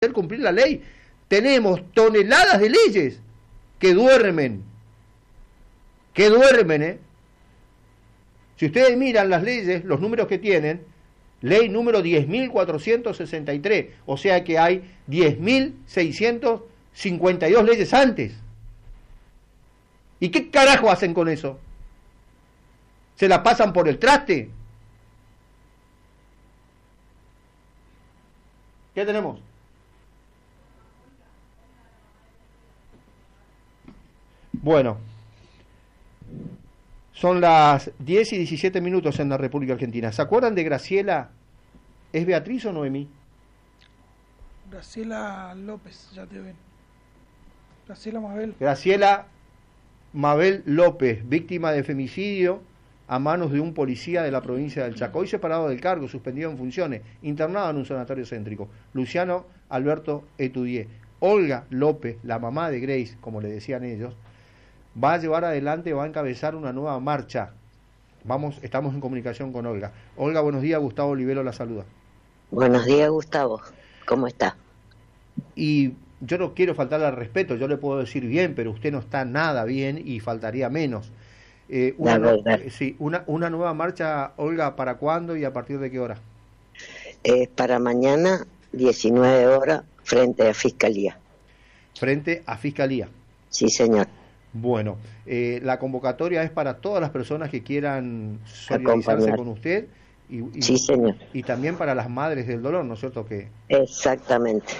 cumplir la ley. Tenemos toneladas de leyes que duermen, Si ustedes miran las leyes, los números que tienen, ley número 10.463, o sea que hay 10.652 leyes antes. ¿Y qué carajo hacen con eso? ¿Se la pasan por el traste? ¿Qué tenemos? Bueno, son las 10 y 17 minutos en la República Argentina. ¿Se acuerdan de Graciela? ¿Es Beatriz o Noemí? Graciela López, ya te ven. Graciela Mabel. Graciela Mabel López, víctima de femicidio a manos de un policía de la provincia del Chaco. Hoy separado del cargo, suspendido en funciones, internado en un sanatorio céntrico. Luciano Alberto Etudié. Olga López, la mamá de Grace, como le decían ellos, va a llevar adelante, va a encabezar una nueva marcha. Estamos en comunicación con Olga. Olga, buenos días, Gustavo Olivero la saluda. Buenos días, Gustavo. ¿Cómo está? Y yo no quiero faltarle al respeto, yo le puedo decir bien, pero usted no está nada bien y faltaría menos. Una nueva marcha, Olga, ¿para cuándo y a partir de qué hora? Para mañana, 19 horas, frente a Fiscalía. Frente a Fiscalía. Sí, señor. Bueno, la convocatoria es para todas las personas que quieran solidarizarse con usted sí, señor. Y también para las madres del dolor, ¿no es cierto? Exactamente.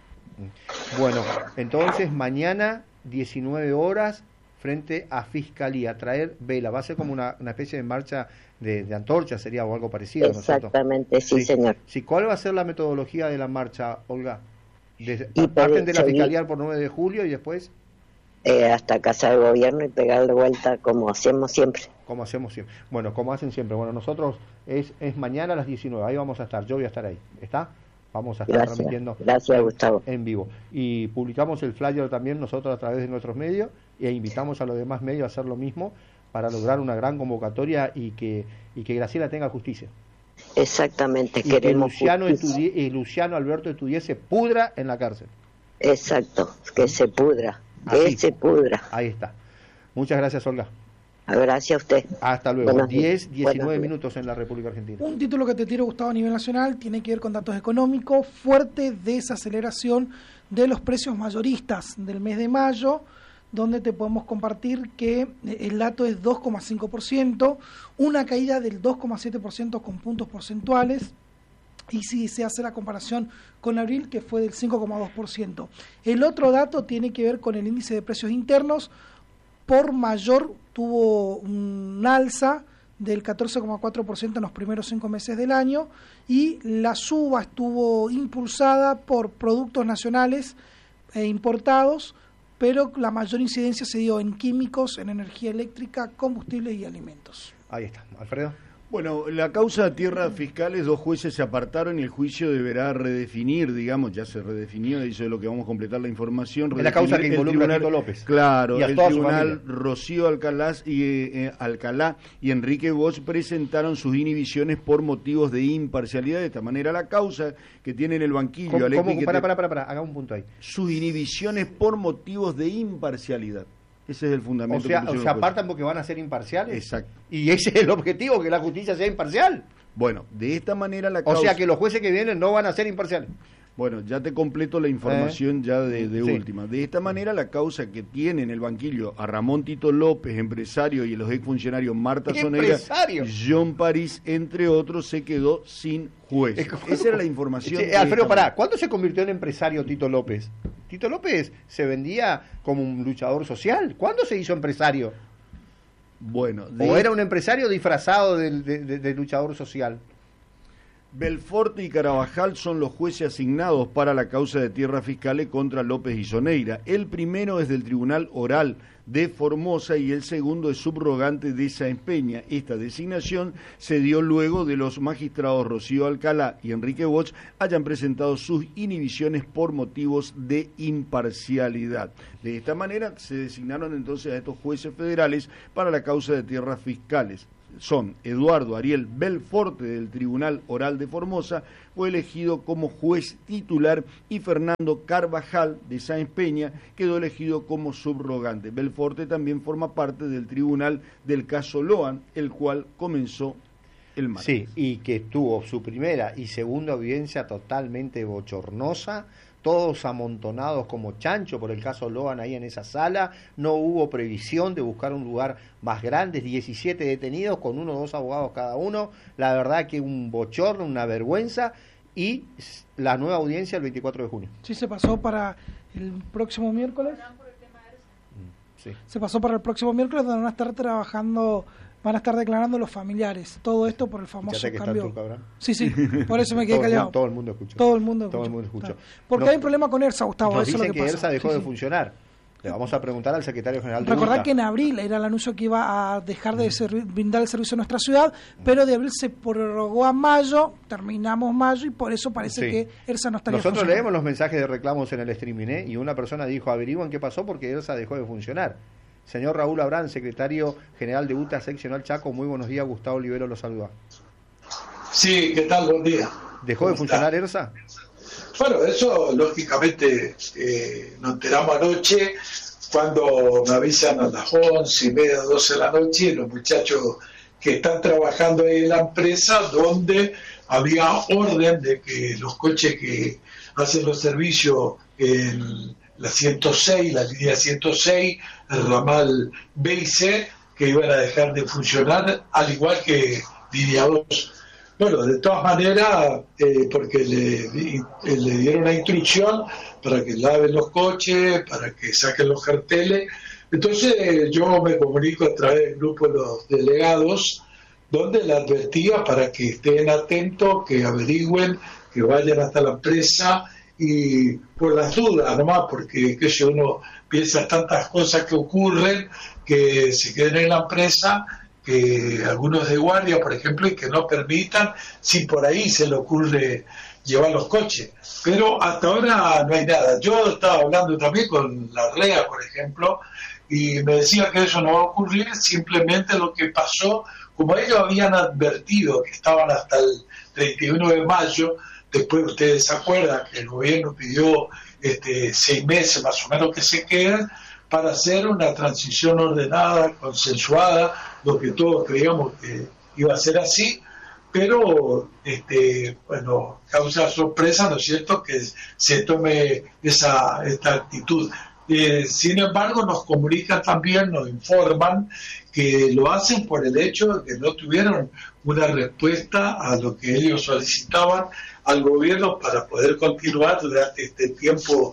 Bueno, entonces mañana 19 horas frente a Fiscalía, traer vela, va a ser como una especie de marcha de antorcha, sería o algo parecido, ¿no es cierto? Exactamente, sí, señor. Sí, ¿cuál va a ser la metodología de la marcha, Olga? Parten de la Fiscalía por 9 de julio y después... hasta Casa de Gobierno y pegarle vuelta como hacemos siempre. Como hacemos siempre. Bueno, como hacen siempre. Bueno, nosotros es mañana a las 19, ahí vamos a estar, yo voy a estar ahí, ¿está? Vamos a estar transmitiendo Gustavo. En vivo. Y publicamos el flyer también nosotros a través de nuestros medios e invitamos a los demás medios a hacer lo mismo para lograr una gran convocatoria y que Graciela tenga justicia. Exactamente, y queremos que Luciano Alberto Etudié se pudra en la cárcel. Exacto, que se pudra. Se pudra. Ahí está. Muchas gracias, Olga. Gracias a usted. Hasta luego. 19 minutos en la República Argentina. Un título que te tiro, Gustavo, a nivel nacional, tiene que ver con datos económicos. Fuerte desaceleración de los precios mayoristas del mes de mayo, donde te podemos compartir que el dato es 2,5%, una caída del 2,7% con puntos porcentuales. Y si se hace la comparación con abril, que fue del 5,2%. El otro dato tiene que ver con el índice de precios internos. Por mayor tuvo un alza del 14,4% en los primeros 5 meses del año, y la suba estuvo impulsada por productos nacionales e importados, pero la mayor incidencia se dio en químicos, en energía eléctrica, combustibles y alimentos. Ahí está. Alfredo. Bueno, la causa de tierras fiscales, 2 jueces se apartaron y el juicio deberá redefinir, digamos, ya se redefinió, eso es lo que vamos a completar la información. Es la causa que involucra a Tito López. Claro, el tribunal Rocío Alcalá y Enrique Bosch presentaron sus inhibiciones por motivos de imparcialidad. De esta manera la causa que tiene en el banquillo... Para, haga un punto ahí. Sus inhibiciones por motivos de imparcialidad. Ese es el fundamento. O sea, se apartan porque van a ser imparciales. Exacto. Y ese es el objetivo, que la justicia sea imparcial. Bueno, de esta manera la causa... O sea, que los jueces que vienen no van a ser imparciales. Bueno, ya te completo la información ya de última. De esta manera la causa que tiene en el banquillo a Ramón Tito López, empresario, y los exfuncionarios Marta Soneira, John París, entre otros, se quedó sin juez. Esa era la información. Alfredo, ¿cuándo se convirtió en empresario Tito López? Tito López se vendía como un luchador social. ¿Cuándo se hizo empresario? Bueno, ¿O era un empresario disfrazado de luchador social? Belforte y Carabajal son los jueces asignados para la causa de tierras fiscales contra López y Soneira. El primero es del Tribunal Oral de Formosa y el segundo es subrogante de Sáenz Peña. Esta designación se dio luego de los magistrados Rocío Alcalá y Enrique Bosch hayan presentado sus inhibiciones por motivos de imparcialidad. De esta manera se designaron entonces a estos jueces federales para la causa de tierras fiscales. son Eduardo Ariel Belforte del Tribunal Oral de Formosa, fue elegido como juez titular, y Fernando Carvajal de Sáenz Peña quedó elegido como subrogante. Belforte también forma parte del tribunal del caso Loan, el cual comenzó el martes. Sí, y que tuvo su primera y segunda audiencia totalmente bochornosa, todos amontonados como chancho por el caso Loan ahí en esa sala. No hubo previsión de buscar un lugar más grande, 17 detenidos con 1 o 2 abogados cada uno. La verdad que un bochorno, una vergüenza, y la nueva audiencia el 24 de junio. Sí, se pasó para el próximo miércoles. Sí. Se pasó para el próximo miércoles, donde van a estar trabajando, van a estar declarando los familiares. Todo esto por el famoso cambio. Sí, por eso me quedé callado. Todo el mundo escuchó. Todo el mundo escuchó. Claro. Porque hay un problema con ERSA, Gustavo. Nos eso dicen es lo que ERSA dejó de funcionar. Le vamos a preguntar al secretario general de Recordad UTA. que en abril era el anuncio que iba a dejar de brindar el servicio a nuestra ciudad, pero de abril se prorrogó a mayo, terminamos mayo, y por eso parece que ERSA no estaría Nosotros funcionando. leemos los mensajes de reclamos en el streaming, y una persona dijo: averigüen qué pasó porque ERSA dejó de funcionar. Señor Raúl Abrán, secretario general de UTA seccional Chaco, muy buenos días. Gustavo Olivero lo saluda. Sí, ¿qué tal? Buen día. ¿Dejó de funcionar ERSA? Bueno, eso lógicamente nos enteramos anoche cuando me avisan a las 11:30, 12 de la noche, los muchachos que están trabajando ahí en la empresa, donde había orden de que los coches que hacen los servicios en la 106, la línea 106, el ramal B y C, que iban a dejar de funcionar, al igual que línea 2. Bueno, de todas maneras, porque le dieron la instrucción para que laven los coches, para que saquen los carteles. Entonces yo me comunico a través del grupo de los delegados, donde le advertía para que estén atentos, que averigüen, que vayan hasta la empresa, y por las dudas nomás, porque que si uno piensa tantas cosas que ocurren, que se queden en la empresa, que algunos de guardia, por ejemplo, y que no permitan, si por ahí se le ocurre llevar los coches. Pero hasta ahora no hay nada. Yo estaba hablando también con la REA, por ejemplo, y me decía que eso no va a ocurrir, simplemente lo que pasó, como ellos habían advertido que estaban hasta el 31 de mayo, después ustedes se acuerdan que el gobierno pidió 6 meses más o menos que se queden, para hacer una transición ordenada, consensuada, lo que todos creíamos que iba a ser así, pero bueno, causa sorpresa, ¿no es cierto?, que se tome esta actitud. Sin embargo, nos comunican también, nos informan que lo hacen por el hecho de que no tuvieron una respuesta a lo que ellos solicitaban al gobierno para poder continuar durante este tiempo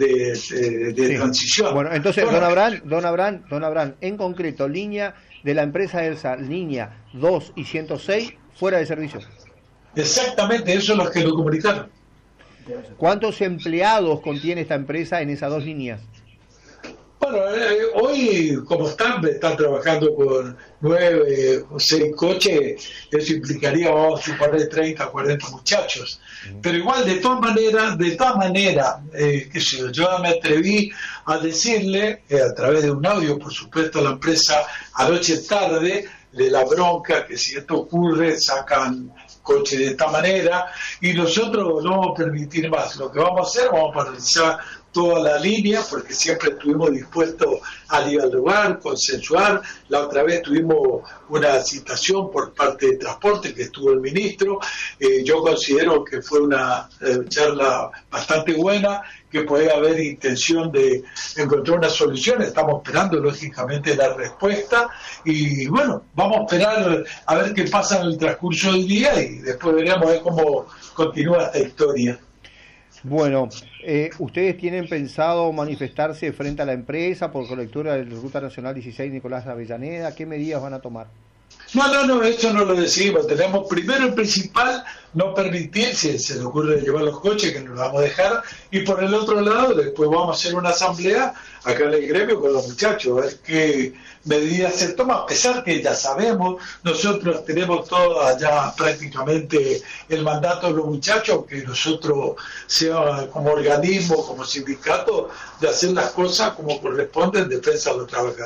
de transición. Bueno, entonces, don Abrán, en concreto, línea de la empresa ERSA, línea 2 y 106, fuera de servicio. Exactamente, eso es lo que nos comunicaron. ¿Cuántos empleados contiene esta empresa en esas 2 líneas? Bueno, hoy, como están trabajando con 9 o 6 coches, eso implicaría, vamos a suponer, 30 o 40 muchachos. Pero igual, de todas maneras, yo me atreví a decirle, a través de un audio, por supuesto, a la empresa anoche tarde, de la bronca, que si esto ocurre, sacan coches de esta manera, y nosotros no vamos a permitir más. Lo que vamos a hacer, vamos a paralizar toda la línea, porque siempre estuvimos dispuestos a dialogar, consensuar. La otra vez tuvimos una citación por parte de Transporte, que estuvo el ministro. Yo considero que fue una charla bastante buena, que puede haber intención de encontrar una solución. Estamos esperando, lógicamente, la respuesta, y bueno, vamos a esperar a ver qué pasa en el transcurso del día, y después veremos cómo continúa esta historia. Bueno, ¿ustedes tienen pensado manifestarse frente a la empresa por colectura de la Ruta Nacional 16 Nicolás de Avellaneda? ¿Qué medidas van a tomar? No, eso no lo decimos. Tenemos primero el principal, no permitir, si se le ocurre llevar los coches, que nos lo vamos a dejar, y por el otro lado, después vamos a hacer una asamblea acá en el gremio con los muchachos, a ver qué medidas se toman, a pesar que ya sabemos, nosotros tenemos todo ya prácticamente el mandato de los muchachos, que nosotros, sea como organismo, como sindicato, de hacer las cosas como corresponde en defensa de los trabajadores.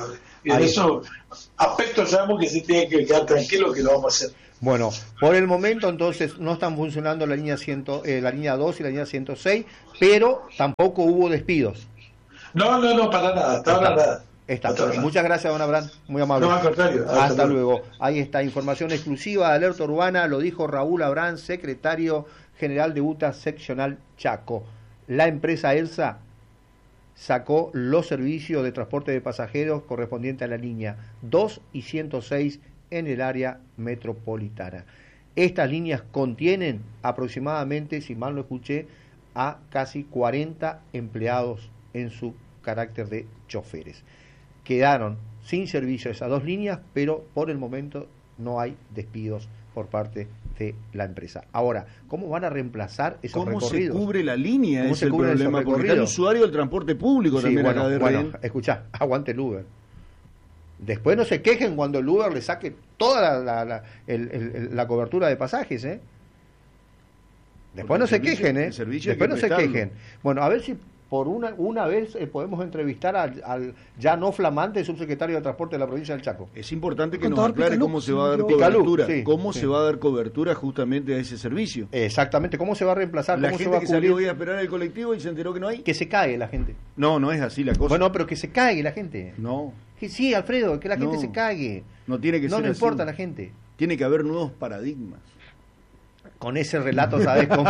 Y en esos aspectos sabemos que se tiene que quedar tranquilo que lo vamos a hacer. Bueno, por el momento entonces no están funcionando la línea 2 y la línea 106, pero tampoco hubo despidos. No, para nada, hasta ahora nada. Muchas gracias, don Abraham, muy amable. No, al contrario. Hasta luego. Ahí está, información exclusiva de Alerta Urbana, lo dijo Raúl Abraham, secretario general de UTA Seccional Chaco. La empresa ELSA sacó los servicios de transporte de pasajeros correspondientes a la línea 2 y 106 en el área metropolitana. Estas líneas contienen aproximadamente, si mal no escuché, a casi 40 empleados en su carácter de choferes. Quedaron sin servicio esas dos líneas, pero por el momento no hay despidos por parte de la empresa. Ahora, ¿cómo van a reemplazar esos recorridos? ¿Cómo se cubre la línea? ¿Cómo es se el cubre problema, porque está el usuario del transporte público también acá de Rehén. Escuchá, aguante el Uber. Después no se quejen cuando el Uber le saque toda la cobertura de pasajes, ¿eh? Después no se quejen, ¿eh? Después no se quejen. Bueno, a ver si por una vez podemos entrevistar al ya no flamante subsecretario de Transporte de la provincia del Chaco. Es importante que nos aclare cómo se va a dar cobertura, se va a dar cobertura justamente a ese servicio. Exactamente, cómo se va a reemplazar, la cómo gente se va a que salió hoy a esperar el colectivo y se enteró que no hay. Que se cague la gente. No es así la cosa. Bueno, pero que se cague la gente. No. Que sí, Alfredo, que la gente se cague. No tiene que ser así. No le importa a la gente. Tiene que haber nuevos paradigmas. Con ese relato, ¿sabes cómo?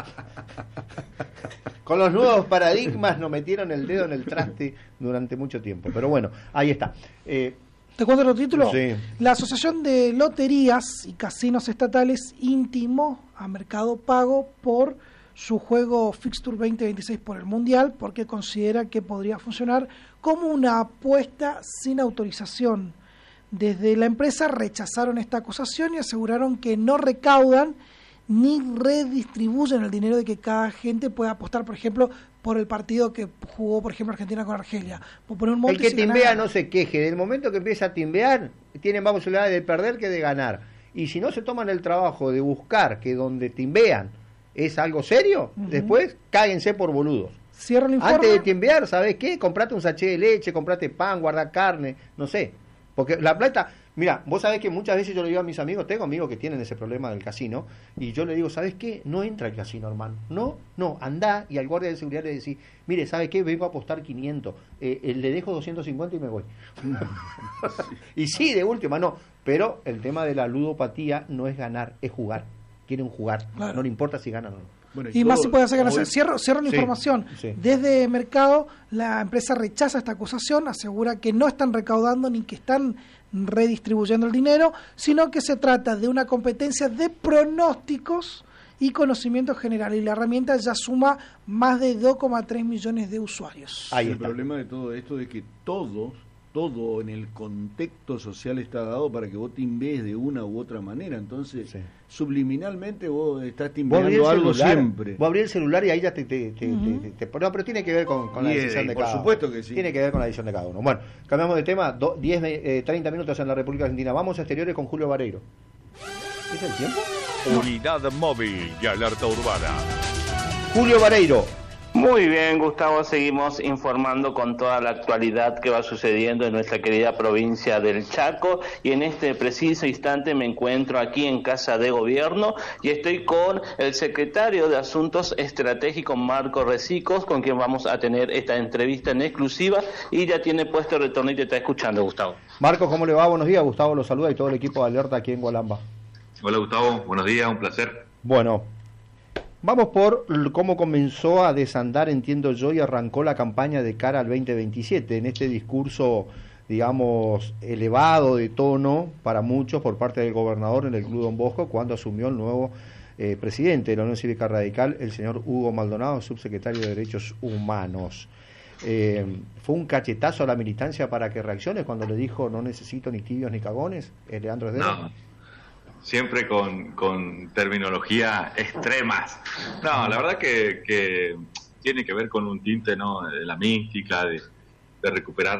Con los nuevos paradigmas nos metieron el dedo en el traste durante mucho tiempo. Pero bueno, ahí está. ¿Te cuento los títulos? Sí. La Asociación de Loterías y Casinos Estatales intimó a Mercado Pago por su juego Fixture 2026 por el Mundial, porque considera que podría funcionar como una apuesta sin autorización. Desde la empresa rechazaron esta acusación y aseguraron que no recaudan ni redistribuyen el dinero de que cada gente pueda apostar, por ejemplo, por el partido que jugó, por ejemplo, Argentina con Argelia. El que timbea no se queje. Del momento que empieza a timbear, tienen más posibilidades de perder que de ganar. Y si no se toman el trabajo de buscar que donde timbean es algo serio, después cáguense por boludos. Cierro el informe. Antes de timbear, ¿sabes qué? Comprate un sachet de leche, comprate pan, guarda carne, no sé. Porque la plata, mira, vos sabés que muchas veces yo le digo a mis amigos, tengo amigos que tienen ese problema del casino, y yo le digo, ¿sabes qué? No entra al casino, hermano. No, andá y al guardia de seguridad le decís, mire, ¿sabe qué? Vengo a apostar 500, le dejo 250 y me voy. Y sí, de última, no. Pero el tema de la ludopatía no es ganar, es jugar. Quieren jugar, claro. No le importa si ganan o no. Bueno, y más se puede hacer ganancias. Cierro la información. Sí. Desde Mercado, la empresa rechaza esta acusación, asegura que no están recaudando ni que están redistribuyendo el dinero, sino que se trata de una competencia de pronósticos y conocimiento general. Y la herramienta ya suma más de 2,3 millones de usuarios. Ahí el problema de todo esto es que todo en el contexto social está dado para que vos timbees de una u otra manera. Entonces, subliminalmente vos estás timbeando algo siempre. Vos abrís el celular y ahí ya no, pero tiene que ver con la decisión de cada uno. Por supuesto que sí. Tiene que ver con la decisión de cada uno. Bueno, cambiamos de tema. 30 minutos en la República Argentina. Vamos a exteriores con Julio Vareiro. ¿Es el tiempo? Unidad móvil y alerta urbana. Julio Vareiro. Muy bien, Gustavo, seguimos informando con toda la actualidad que va sucediendo en nuestra querida provincia del Chaco, y en este preciso instante me encuentro aquí en Casa de Gobierno y estoy con el secretario de Asuntos Estratégicos, Marco Recicos, con quien vamos a tener esta entrevista en exclusiva, y ya tiene puesto el retorno y te está escuchando, Gustavo. Marco, ¿cómo le va? Buenos días, Gustavo lo saluda y todo el equipo de Alerta aquí en Gualamba. Hola, Gustavo, buenos días, un placer. Bueno, vamos por cómo comenzó a desandar, entiendo yo, y arrancó la campaña de cara al 2027, en este discurso, digamos, elevado de tono para muchos por parte del gobernador en el Club Don Bosco cuando asumió el nuevo presidente de la Unión Cívica Radical, el señor Hugo Maldonado, subsecretario de Derechos Humanos. ¿Fue un cachetazo a la militancia para que reaccione cuando le dijo no necesito ni tibios ni cagones, Leandro Esdera? No. Siempre con terminología extremas. No, la verdad que tiene que ver con un tinte, ¿no?, de la mística, de recuperar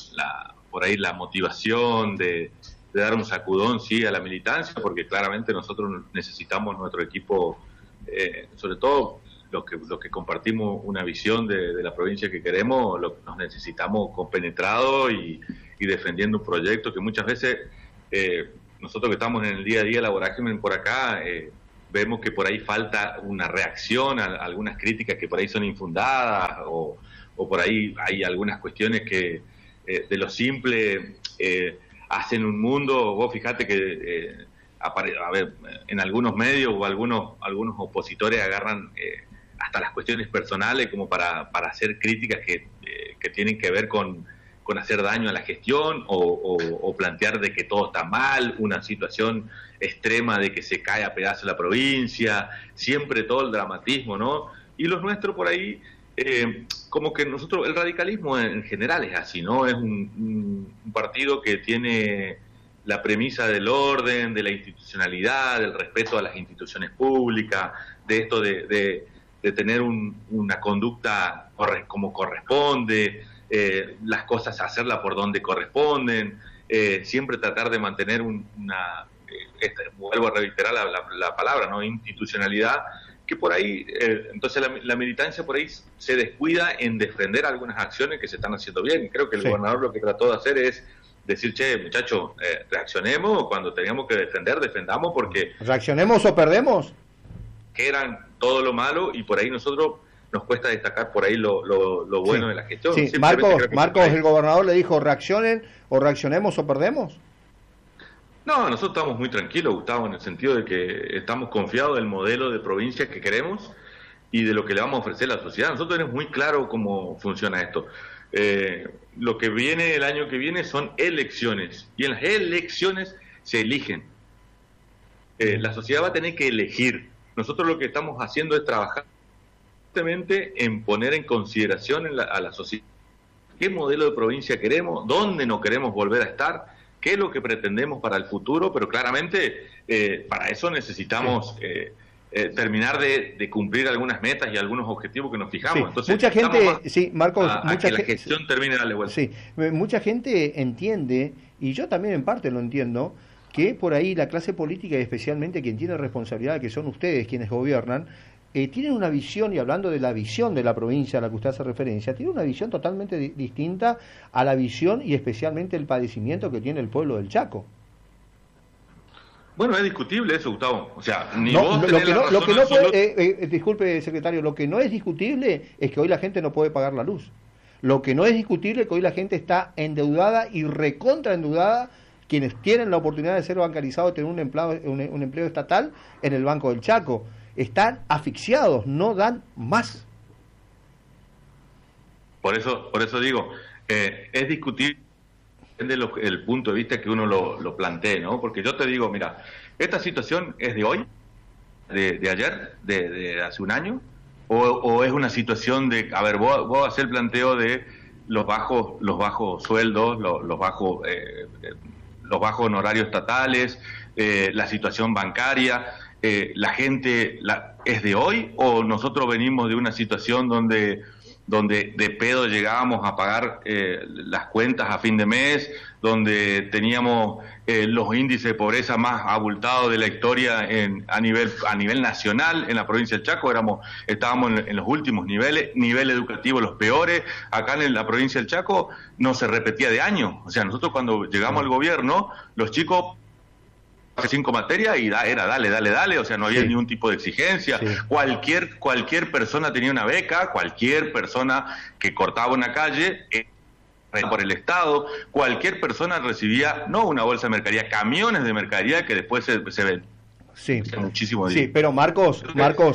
por ahí la motivación, de dar un sacudón, sí, a la militancia, porque claramente nosotros necesitamos nuestro equipo, sobre todo los que compartimos una visión de la provincia que queremos, nos necesitamos compenetrados y defendiendo un proyecto que muchas veces nosotros que estamos en el día a día, la vorágine por acá, vemos que por ahí falta una reacción a algunas críticas que por ahí son infundadas o por ahí hay algunas cuestiones que de lo simple hacen un mundo. Vos fijate que a ver, en algunos medios o algunos opositores agarran hasta las cuestiones personales como para hacer críticas que tienen que ver con hacer daño a la gestión o plantear de que todo está mal, una situación extrema de que se cae a pedazos la provincia, siempre todo el dramatismo, ¿no? Y los nuestros por ahí, como que nosotros, el radicalismo en general es así, ¿no? Es un partido que tiene la premisa del orden, de la institucionalidad, del respeto a las instituciones públicas, de esto de tener una conducta como corresponde, las cosas hacerlas por donde corresponden, siempre tratar de mantener vuelvo a reiterar la palabra, ¿no? Institucionalidad, que por ahí, entonces la militancia por ahí se descuida en defender algunas acciones que se están haciendo bien. Creo que el gobernador lo que trató de hacer es decir, che, muchachos, reaccionemos, cuando teníamos que defendamos, porque... ¿Reaccionemos o perdemos? Que eran todo lo malo, y por ahí nosotros nos cuesta destacar por ahí lo bueno de la gestión. Sí. Marcos, el gobernador le dijo, reaccionen, o reaccionemos o perdemos. No, nosotros estamos muy tranquilos, Gustavo, en el sentido de que estamos confiados del modelo de provincia que queremos y de lo que le vamos a ofrecer a la sociedad. Nosotros tenemos muy claro cómo funciona esto. Lo que viene el año que viene son elecciones, y en las elecciones se eligen. La sociedad va a tener que elegir. Nosotros lo que estamos haciendo es trabajar fuertemente en poner en consideración a la sociedad qué modelo de provincia queremos, dónde no queremos volver a estar, qué es lo que pretendemos para el futuro, pero claramente para eso necesitamos terminar de cumplir algunas metas y algunos objetivos que nos fijamos. Sí, entonces, mucha gente, sí, Marcos, que la gestión termine de darle vuelta. Sí, mucha gente entiende, y yo también en parte lo entiendo, que por ahí la clase política y especialmente quien tiene responsabilidad, que son ustedes quienes gobiernan, tienen una visión, y hablando de la visión de la provincia a la que usted hace referencia, tiene una visión totalmente distinta a la visión y especialmente el padecimiento que tiene el pueblo del Chaco. Bueno, es discutible eso, Gustavo. O sea, ni no, vos tenés lo que no puede, disculpe, secretario, lo que no es discutible es que hoy la gente no puede pagar la luz. Lo que no es discutible es que hoy la gente está endeudada y recontra endeudada, quienes tienen la oportunidad de ser bancarizados, de tener un empleo estatal en el Banco del Chaco. Están asfixiados, no dan más. Por eso digo, es discutible el punto de vista que uno lo plantee, ¿no? Porque yo te digo, mira, esta situación es de hoy, de ayer, de hace un año, o es una situación de, a ver, vos hacer el planteo de los bajos sueldos, los bajos honorarios estatales, la situación bancaria, la gente es de hoy, o nosotros venimos de una situación donde de pedo llegábamos a pagar las cuentas a fin de mes, donde teníamos los índices de pobreza más abultados de la historia a nivel nacional. En la provincia del Chaco estábamos en los últimos nivel educativo los peores. Acá en la provincia del Chaco no se repetía de año. O sea, nosotros cuando llegamos al gobierno, los chicos 5 materias y era dale, o sea, no había ningún tipo de exigencia. Sí. Cualquier persona tenía una beca, cualquier persona que cortaba una calle por el Estado, cualquier persona recibía no una bolsa de mercadería, camiones de mercadería que después se ven. Sí, muchísimo sí, pero Marcos,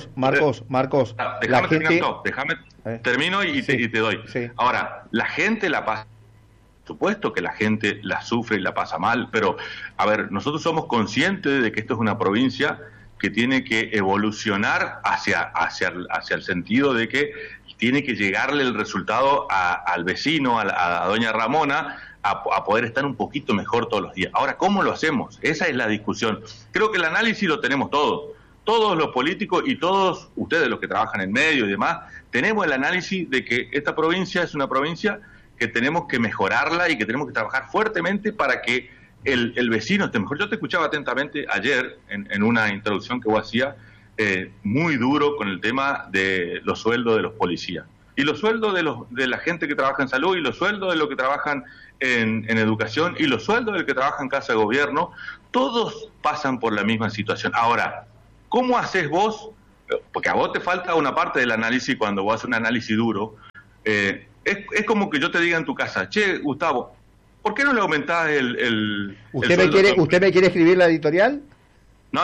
déjame termino y te doy. Sí. Ahora, la gente la pasa. Supuesto que la gente la sufre y la pasa mal, pero a ver, nosotros somos conscientes de que esto es una provincia que tiene que evolucionar hacia el sentido de que tiene que llegarle el resultado al vecino, a doña Ramona, a poder estar un poquito mejor todos los días. Ahora, ¿cómo lo hacemos? Esa es la discusión. Creo que el análisis lo tenemos todos los políticos y todos ustedes los que trabajan en medio y demás, tenemos el análisis de que esta provincia es una provincia que tenemos que mejorarla y que tenemos que trabajar fuertemente para que el vecino esté mejor. Yo te escuchaba atentamente ayer en una introducción que vos hacías muy duro con el tema de los sueldos de los policías. Y los sueldos de la gente que trabaja en salud, y los sueldos de los que trabajan en educación, y los sueldos del que trabaja en casa de gobierno, todos pasan por la misma situación. Ahora, ¿cómo haces vos? Porque a vos te falta una parte del análisis cuando vos haces un análisis duro. Es como que yo te diga en tu casa, che, Gustavo, ¿por qué no le aumentás el ¿Usted me quiere escribir la editorial? No,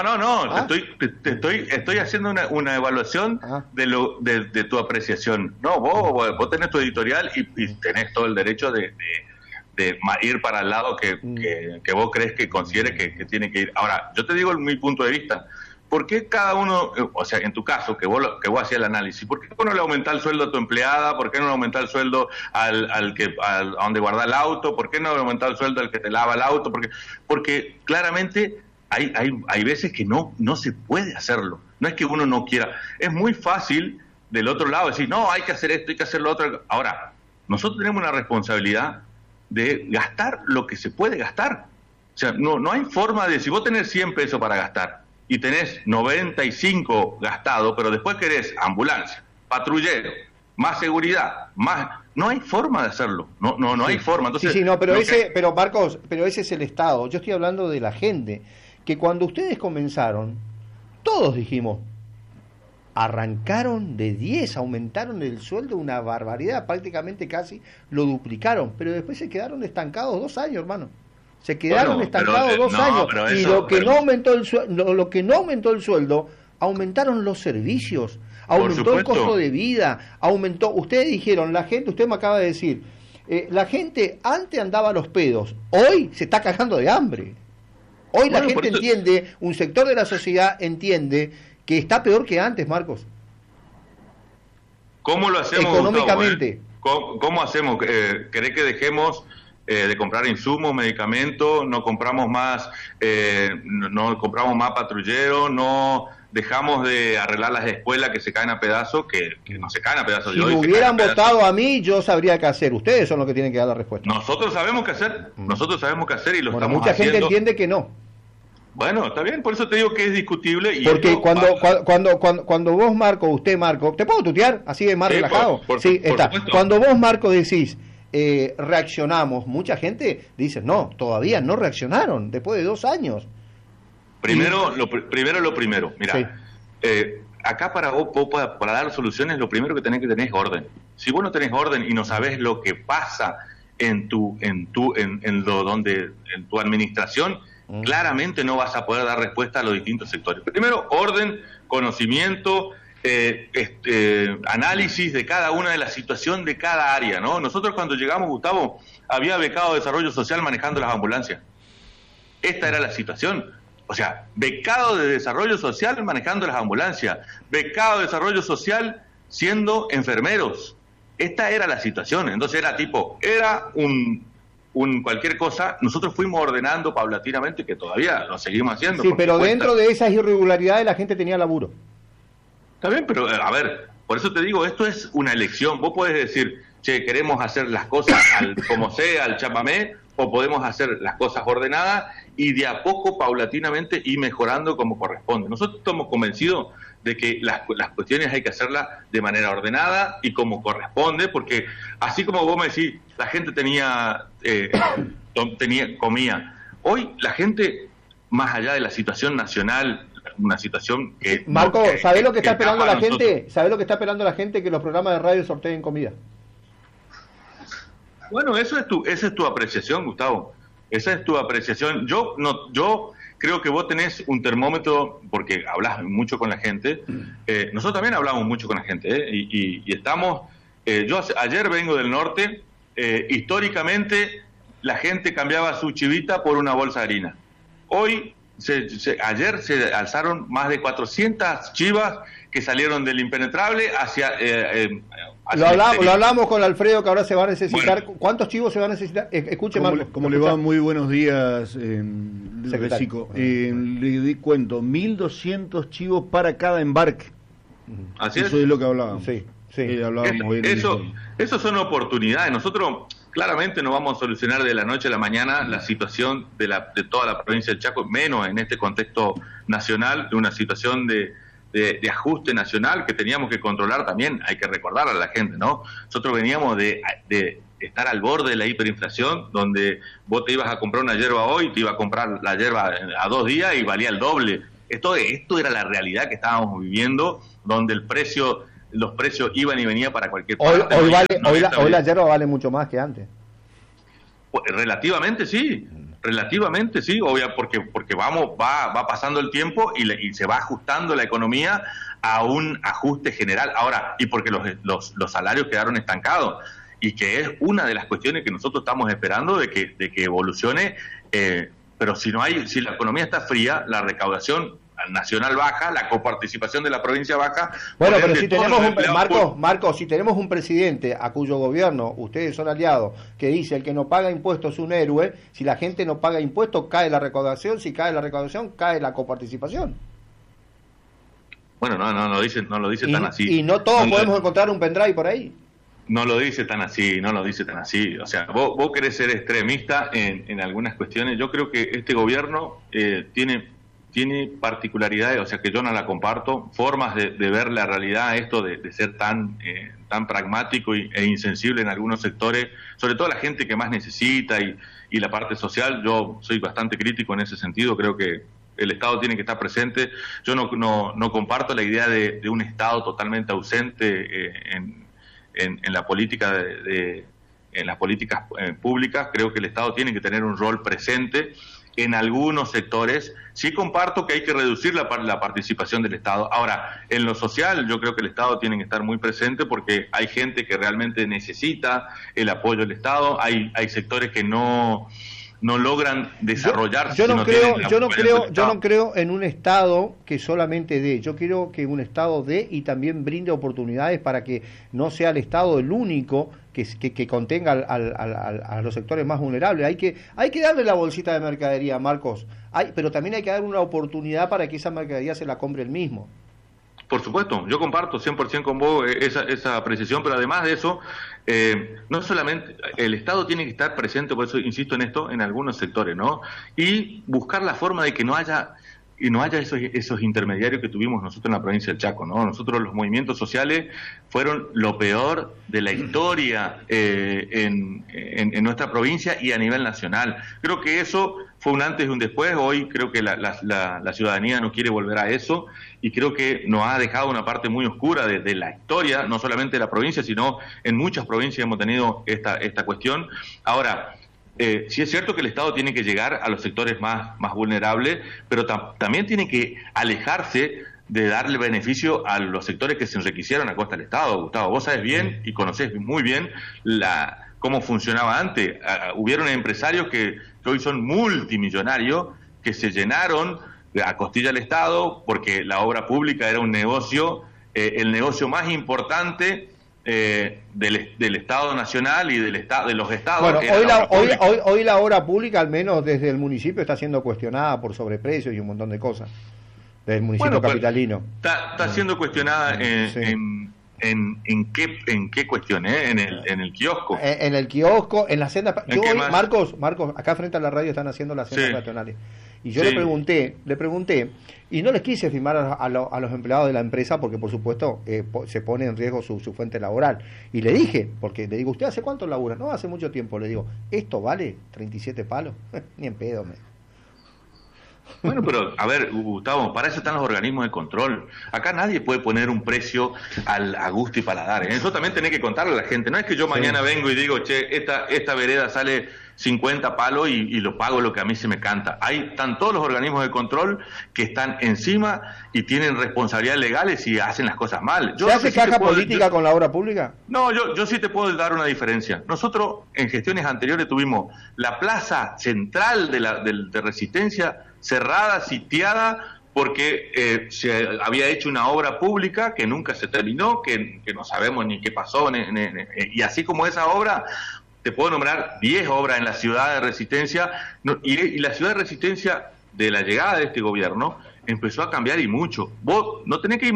estoy haciendo una evaluación de tu apreciación. No, vos tenés tu editorial y tenés todo el derecho de ir para el lado que vos crees que consideres que tiene que ir. Ahora, yo te digo mi punto de vista. ¿Por qué cada uno, o sea, en tu caso, que vos hacías el análisis, ¿por qué no le aumentás el sueldo a tu empleada? ¿Por qué no le aumentás el sueldo a donde guarda el auto? ¿Por qué no le aumentás el sueldo al que te lava el auto? Porque claramente hay veces que no se puede hacerlo. No es que uno no quiera. Es muy fácil del otro lado decir, no, hay que hacer esto, hay que hacer lo otro. Ahora, nosotros tenemos una responsabilidad de gastar lo que se puede gastar. O sea, no hay forma de, si vos tenés 100 pesos para gastar y tenés 95 gastados, pero después querés ambulancia, patrullero, más seguridad, no hay forma de hacerlo. No hay forma. Entonces, pero Marcos, ese es el Estado. Yo estoy hablando de la gente, que cuando ustedes comenzaron, todos dijimos, arrancaron de 10, aumentaron el sueldo una barbaridad, prácticamente casi lo duplicaron, pero después se quedaron estancados 2 años, hermano. Se quedaron estancados 2 años. Y lo que no aumentó el sueldo, aumentaron los servicios, aumentó el costo de vida, ustedes dijeron, la gente, usted me acaba de decir, la gente antes andaba a los pedos, hoy se está cagando de hambre. Hoy la gente entiende, un sector de la sociedad entiende que está peor que antes, Marcos. ¿Cómo lo hacemos, económicamente? Gustavo, ¿Cómo hacemos? ¿Querés que dejemos de comprar insumos, medicamentos, no compramos más patrulleros, no dejamos de arreglar las escuelas que se caen a pedazos, que no se caen a pedazos? Si me hubieran votado a mí, yo sabría qué hacer. Ustedes son los que tienen que dar la respuesta. Nosotros sabemos qué hacer, y lo estamos haciendo. Mucha gente entiende que no. Bueno, está bien, por eso te digo que es discutible. Y porque cuando vos, Marco, ¿te puedo tutear? Así de más relajado. Está. Cuando vos, Marco, decís, reaccionamos, mucha gente dice, no, todavía no reaccionaron, después de 2 años. Lo primero, mira, acá para dar soluciones, lo primero que tenés que tener es orden. Si vos no tenés orden y no sabés lo que pasa en tu administración, claramente no vas a poder dar respuesta a los distintos sectores. Primero, orden, conocimiento, análisis de cada una de la situación de cada área, ¿no? Nosotros cuando llegamos, Gustavo, había becado de desarrollo social manejando las ambulancias. Esta era la situación. O sea, becado de desarrollo social manejando las ambulancias, becado de desarrollo social siendo enfermeros. Esta era la situación. Entonces era un cualquier cosa. Nosotros fuimos ordenando paulatinamente, que todavía lo seguimos haciendo. Sí, pero dentro de esas irregularidades la gente tenía laburo. Está bien, pero a ver, por eso te digo, esto es una elección. Vos podés decir, che, queremos hacer las cosas como sea, al chamamé, o podemos hacer las cosas ordenadas y de a poco, paulatinamente, ir mejorando como corresponde. Nosotros estamos convencidos de que las cuestiones hay que hacerlas de manera ordenada y como corresponde, porque así como vos me decís, la gente comía. Hoy la gente, más allá de la situación nacional, una situación que... Marco, ¿sabés lo que está esperando la gente? ¿Sabés lo que está esperando la gente? Que los programas de radio sorteen comida. Bueno, esa es tu apreciación, Gustavo. Esa es tu apreciación. Yo creo que vos tenés un termómetro, porque hablas mucho con la gente. Nosotros también hablamos mucho con la gente, y estamos... yo ayer vengo del norte. Históricamente la gente cambiaba su chivita por una bolsa de harina. Hoy, ayer se alzaron más de 400 chivas que salieron del impenetrable hacia... Lo hablamos con Alfredo, que ahora se va a necesitar. Bueno. ¿Cuántos chivos se van a necesitar? Escuche, Marco. ¿Cómo le va? Muy buenos días, Recico. Le di cuento, 1.200 chivos para cada embarque. Así Eso es lo que hablábamos. Sí. Hablábamos eso son oportunidades. Nosotros claramente no vamos a solucionar de la noche a la mañana la situación de toda la provincia del Chaco, menos en este contexto nacional, de una situación de de ajuste nacional que teníamos que controlar también, hay que recordar a la gente, ¿no? Nosotros veníamos de estar al borde de la hiperinflación, donde vos te ibas a comprar una yerba hoy, te iba a comprar la yerba a 2 días y valía el doble. Esto era la realidad que estábamos viviendo, donde los precios iban y venían para cualquier parte. Hoy la yerba vale mucho más que antes. Relativamente sí, obvio, porque va pasando el tiempo y se va ajustando la economía a un ajuste general. Ahora, y porque los salarios quedaron estancados, y que es una de las cuestiones que nosotros estamos esperando de que evolucione, pero si la economía está fría, la recaudación nacional baja, la coparticipación de la provincia baja. Bueno, pero si tenemos Marcos, si tenemos un presidente a cuyo gobierno ustedes son aliados, que dice el que no paga impuestos es un héroe, si la gente no paga impuestos cae la recaudación, si cae la recaudación cae la coparticipación. Bueno, no lo dice tan así. Y no todos podemos encontrar un pendrive por ahí. No lo dice tan así. O sea, vos querés ser extremista en algunas cuestiones. Yo creo que este gobierno tiene particularidades, o sea, que yo no la comparto, formas de ver la realidad, esto de ser tan pragmático e insensible en algunos sectores, sobre todo la gente que más necesita y la parte social. Yo soy bastante crítico en ese sentido, creo que el Estado tiene que estar presente. Yo no comparto la idea de un Estado totalmente ausente en la política en las políticas públicas. Creo que el Estado tiene que tener un rol presente en algunos sectores. Sí comparto que hay que reducir la participación del Estado. Ahora, en lo social yo creo que el Estado tiene que estar muy presente, porque hay gente que realmente necesita el apoyo del Estado, hay sectores que no logran desarrollarse. Yo no creo en un Estado que solamente dé. Yo quiero que un Estado dé y también brinde oportunidades, para que no sea el Estado el único que contenga a los sectores más vulnerables. Hay que darle la bolsita de mercadería, Marcos, pero también hay que dar una oportunidad para que esa mercadería se la compre él mismo. Por supuesto, yo comparto 100% con vos esa apreciación, pero además de eso, no solamente el Estado tiene que estar presente, por eso insisto en esto, en algunos sectores, ¿no? Y buscar la forma de que no haya esos intermediarios que tuvimos nosotros en la provincia del Chaco, ¿no? Nosotros, los movimientos sociales fueron lo peor de la historia en nuestra provincia y a nivel nacional. Creo que eso fue un antes y un después. Hoy creo que la ciudadanía no quiere volver a eso, y creo que nos ha dejado una parte muy oscura de la historia, no solamente de la provincia, sino en muchas provincias hemos tenido esta cuestión. Ahora, sí es cierto que el Estado tiene que llegar a los sectores más vulnerables, pero también tiene que alejarse de darle beneficio a los sectores que se enriquecieron a costa del Estado. Gustavo, vos sabés bien y conocés muy bien cómo funcionaba antes. Hubieron empresarios que hoy son multimillonarios, que se llenaron a costilla del Estado, porque la obra pública era un negocio, el negocio más importante del Estado Nacional y de los Estados. Bueno, hoy la obra pública, al menos desde el municipio, está siendo cuestionada por sobreprecios y un montón de cosas, desde el municipio capitalino. Está siendo cuestionada en qué cuestión, en el kiosco. En el kiosco, en la senda. Marcos, acá frente a la radio están haciendo las sendas peatonales. Y yo le pregunté, y no les quise firmar a los empleados de la empresa, porque por supuesto se pone en riesgo su fuente laboral. Y le dije, porque le digo, ¿usted hace cuánto labura? No, hace mucho tiempo. Le digo, ¿esto vale 37 palos? Ni en pedo, Bueno, pero a ver, Gustavo, para eso están los organismos de control. Acá nadie puede poner un precio a gusto y paladar. Eso también tenés que contarle a la gente. No es que yo mañana vengo y digo, che, esta vereda sale 50 palos y lo pago lo que a mí se me canta. Están todos los organismos de control que están encima y tienen responsabilidades legales y hacen las cosas mal. ¿Se hace caja política con la obra pública? No, yo sí te puedo dar una diferencia. Nosotros en gestiones anteriores tuvimos la plaza central de Resistencia cerrada, sitiada, porque se había hecho una obra pública que nunca se terminó, que no sabemos ni qué pasó, y así como esa obra, te puedo nombrar 10 obras en la ciudad de Resistencia, y la ciudad de Resistencia, de la llegada de este gobierno, empezó a cambiar, y mucho. Vos no tenés que ir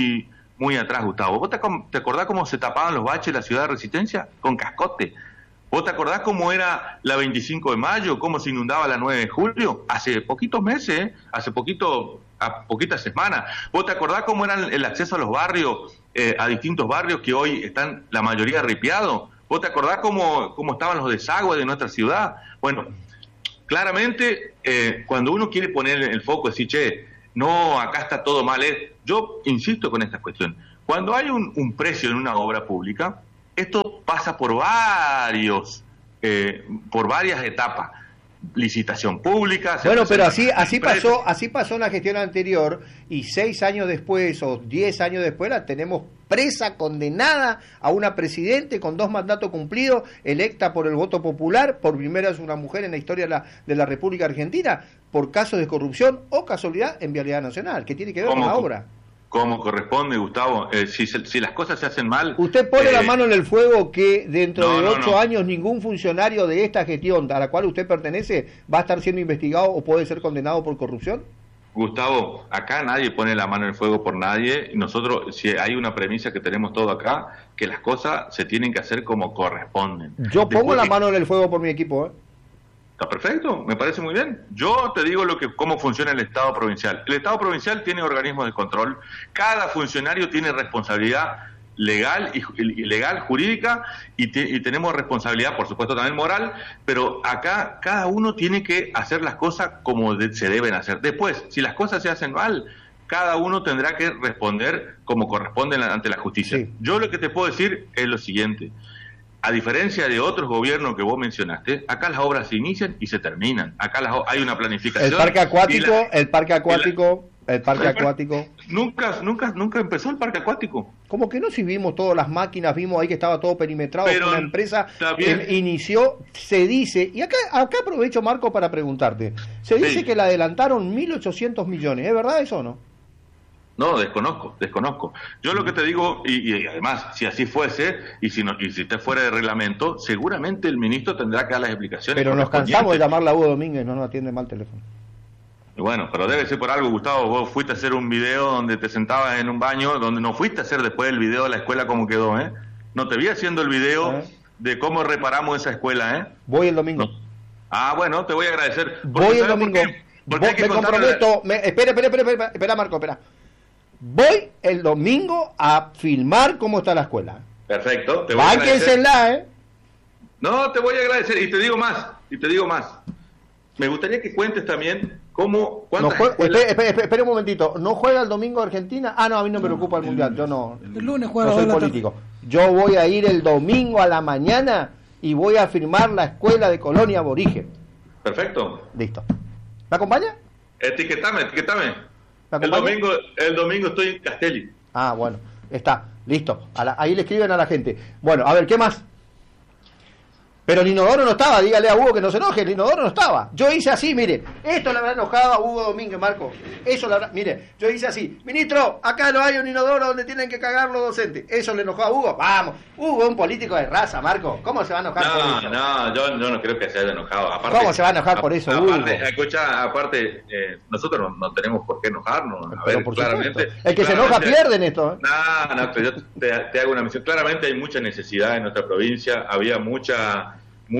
muy atrás, Gustavo. ¿Vos te acordás cómo se tapaban los baches en la ciudad de Resistencia? Con cascote. ¿Vos te acordás cómo era la 25 de mayo? ¿Cómo se inundaba la 9 de julio? Hace poquitos meses, a poquitas semanas. ¿Vos te acordás cómo era el acceso a los barrios, a distintos barrios que hoy están la mayoría ripiados? ¿Vos te acordás cómo estaban los desagües de nuestra ciudad? Bueno, claramente, cuando uno quiere poner el foco y decir, che, no, acá está todo mal, yo insisto con esta cuestión. Cuando hay un precio en una obra pública, esto pasa por varias etapas. Licitación pública. Bueno, pero así pasó en la gestión anterior, y 6 años después o 10 años después la tenemos presa, condenada a una presidente con 2 mandatos cumplidos, electa por el voto popular, por primera vez una mujer en la historia de la República Argentina, por casos de corrupción o casualidad en Vialidad Nacional, que tiene que ver con la obra. Como corresponde, Gustavo, si las cosas se hacen mal... ¿Usted pone la mano en el fuego que dentro de 8 años ningún funcionario de esta gestión a la cual usted pertenece va a estar siendo investigado o puede ser condenado por corrupción? Gustavo, acá nadie pone la mano en el fuego por nadie. Nosotros, si hay una premisa que tenemos todo acá, que las cosas se tienen que hacer como corresponden. Yo pongo la mano en el fuego por mi equipo, ¿eh? Está perfecto, me parece muy bien. Yo te digo cómo funciona el Estado provincial. El Estado provincial tiene organismos de control. Cada funcionario tiene responsabilidad legal y legal, jurídica, y tenemos responsabilidad, por supuesto, también moral, pero acá cada uno tiene que hacer las cosas como se deben hacer. Después, si las cosas se hacen mal, cada uno tendrá que responder como corresponde ante la justicia. Sí. Yo lo que te puedo decir es lo siguiente. A diferencia de otros gobiernos que vos mencionaste, acá las obras se inician y se terminan. Acá hay una planificación. El parque acuático. Nunca empezó el parque acuático. ¿Cómo que no? Si vimos todas las máquinas, vimos ahí que estaba todo perimetrado, pero una empresa inició, se dice, y acá aprovecho, Marco, para preguntarte, se dice que le adelantaron 1.800 millones, ¿es verdad eso o no? No, desconozco. Yo lo que te digo, y además, si así fuese, y si esté fuera de reglamento, seguramente el ministro tendrá que dar las explicaciones. Pero nos cansamos de llamarla a Hugo Domínguez, no nos atiende mal teléfono. Bueno, pero debe ser por algo, Gustavo. Vos fuiste a hacer un video donde te sentabas en un baño, donde no fuiste a hacer después el video de la escuela como quedó, ¿eh? No te vi haciendo el video de cómo reparamos esa escuela, ¿eh? Voy el domingo. No. Ah, bueno, te voy a agradecer. Voy el domingo. Me comprometo. Espera, Marco, espera. Voy el domingo a filmar cómo está la escuela. Perfecto, te voy a agradecer. ¿eh? No, te voy a agradecer, y te digo más. Me gustaría que cuentes también Espera un momentito, ¿no juega el domingo Argentina? Ah, no, a mí no me preocupa el Mundial, yo no. El lunes juega. No soy político. Yo voy a ir el domingo a la mañana y voy a firmar la escuela de Colonia Aborigen. Perfecto. Listo. ¿Me acompaña? Etiquetame. El domingo estoy en Castelli. Ah, bueno, está, listo. Ahí le escriben a la gente. Bueno, a ver, ¿qué más? Pero el inodoro no estaba, dígale a Hugo que no se enoje, el inodoro no estaba. Yo hice así, mire, esto le habrá enojado a Hugo Domínguez, Marco. Mire, yo hice así, ministro, acá no hay un inodoro donde tienen que cagar los docentes. Eso le enojó a Hugo. Vamos, Hugo es un político de raza, Marco. ¿Cómo se va a enojar por eso? No, yo no creo que se haya enojado. Aparte, ¿cómo se va a enojar por eso, Hugo? Aparte, nosotros no tenemos por qué enojarnos. Pero por claramente, el que se enoja pierde en esto. No, pero yo te hago una mención. Claramente hay mucha necesidad en nuestra provincia, había mucha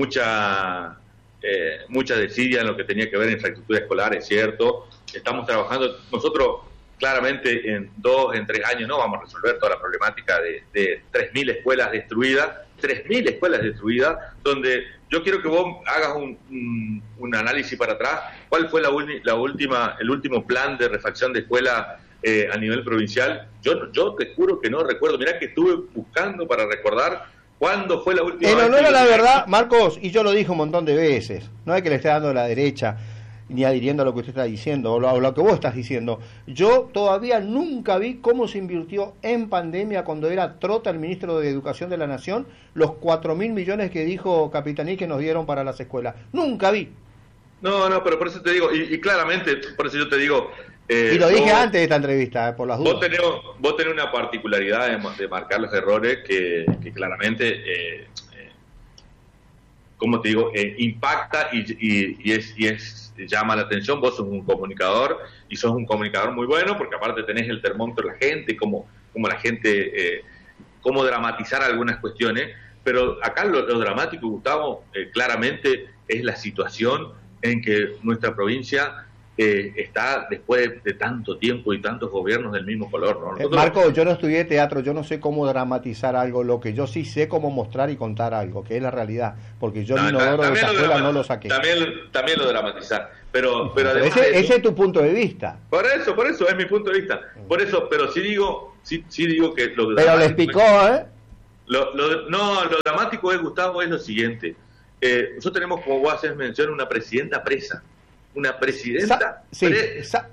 desidia en lo que tenía que ver en infraestructura escolar, es cierto. Estamos trabajando, nosotros claramente en 3 años no vamos a resolver toda la problemática de 3.000 escuelas destruidas, donde yo quiero que vos hagas un análisis para atrás. ¿Cuál fue el último plan de refacción de escuelas a nivel provincial? Yo te juro que no recuerdo. Mirá que estuve buscando para recordar cuándo fue la última vez. En honor a la verdad, Marcos, y yo lo dije un montón de veces, no es que le esté dando a la derecha ni adhiriendo a lo que usted está diciendo o lo que vos estás diciendo. Yo todavía nunca vi cómo se invirtió en pandemia cuando era Trota el ministro de Educación de la Nación los 4.000 millones que dijo Capitaní que nos dieron para las escuelas. Nunca vi. No, pero por eso te digo, y claramente, por eso yo te digo... y lo dije antes de esta entrevista, por las dudas. Vos tenés una particularidad de marcar los errores que claramente, como te digo, impacta y llama la atención. Vos sos un comunicador y sos un comunicador muy bueno, porque aparte tenés el termómetro de la gente, como la gente, cómo dramatizar algunas cuestiones. pero acá lo dramático, Gustavo, claramente es la situación en que nuestra provincia está después de tanto tiempo y tantos gobiernos del mismo color, ¿no? Nosotros... Marco, yo no estudié teatro, yo no sé cómo dramatizar algo, lo que yo sí sé cómo mostrar y contar algo, que es la realidad, porque yo el inodoro de esa escuela no lo saqué. También lo dramatizar, pero además ese es tu punto de vista. Por eso es mi punto de vista. Por eso, pero sí digo que lo pero les picó, ¿eh? Lo dramático es, Gustavo, es lo siguiente. Nosotros tenemos, como vos haces mención, una presidenta presa. Una presidenta presa.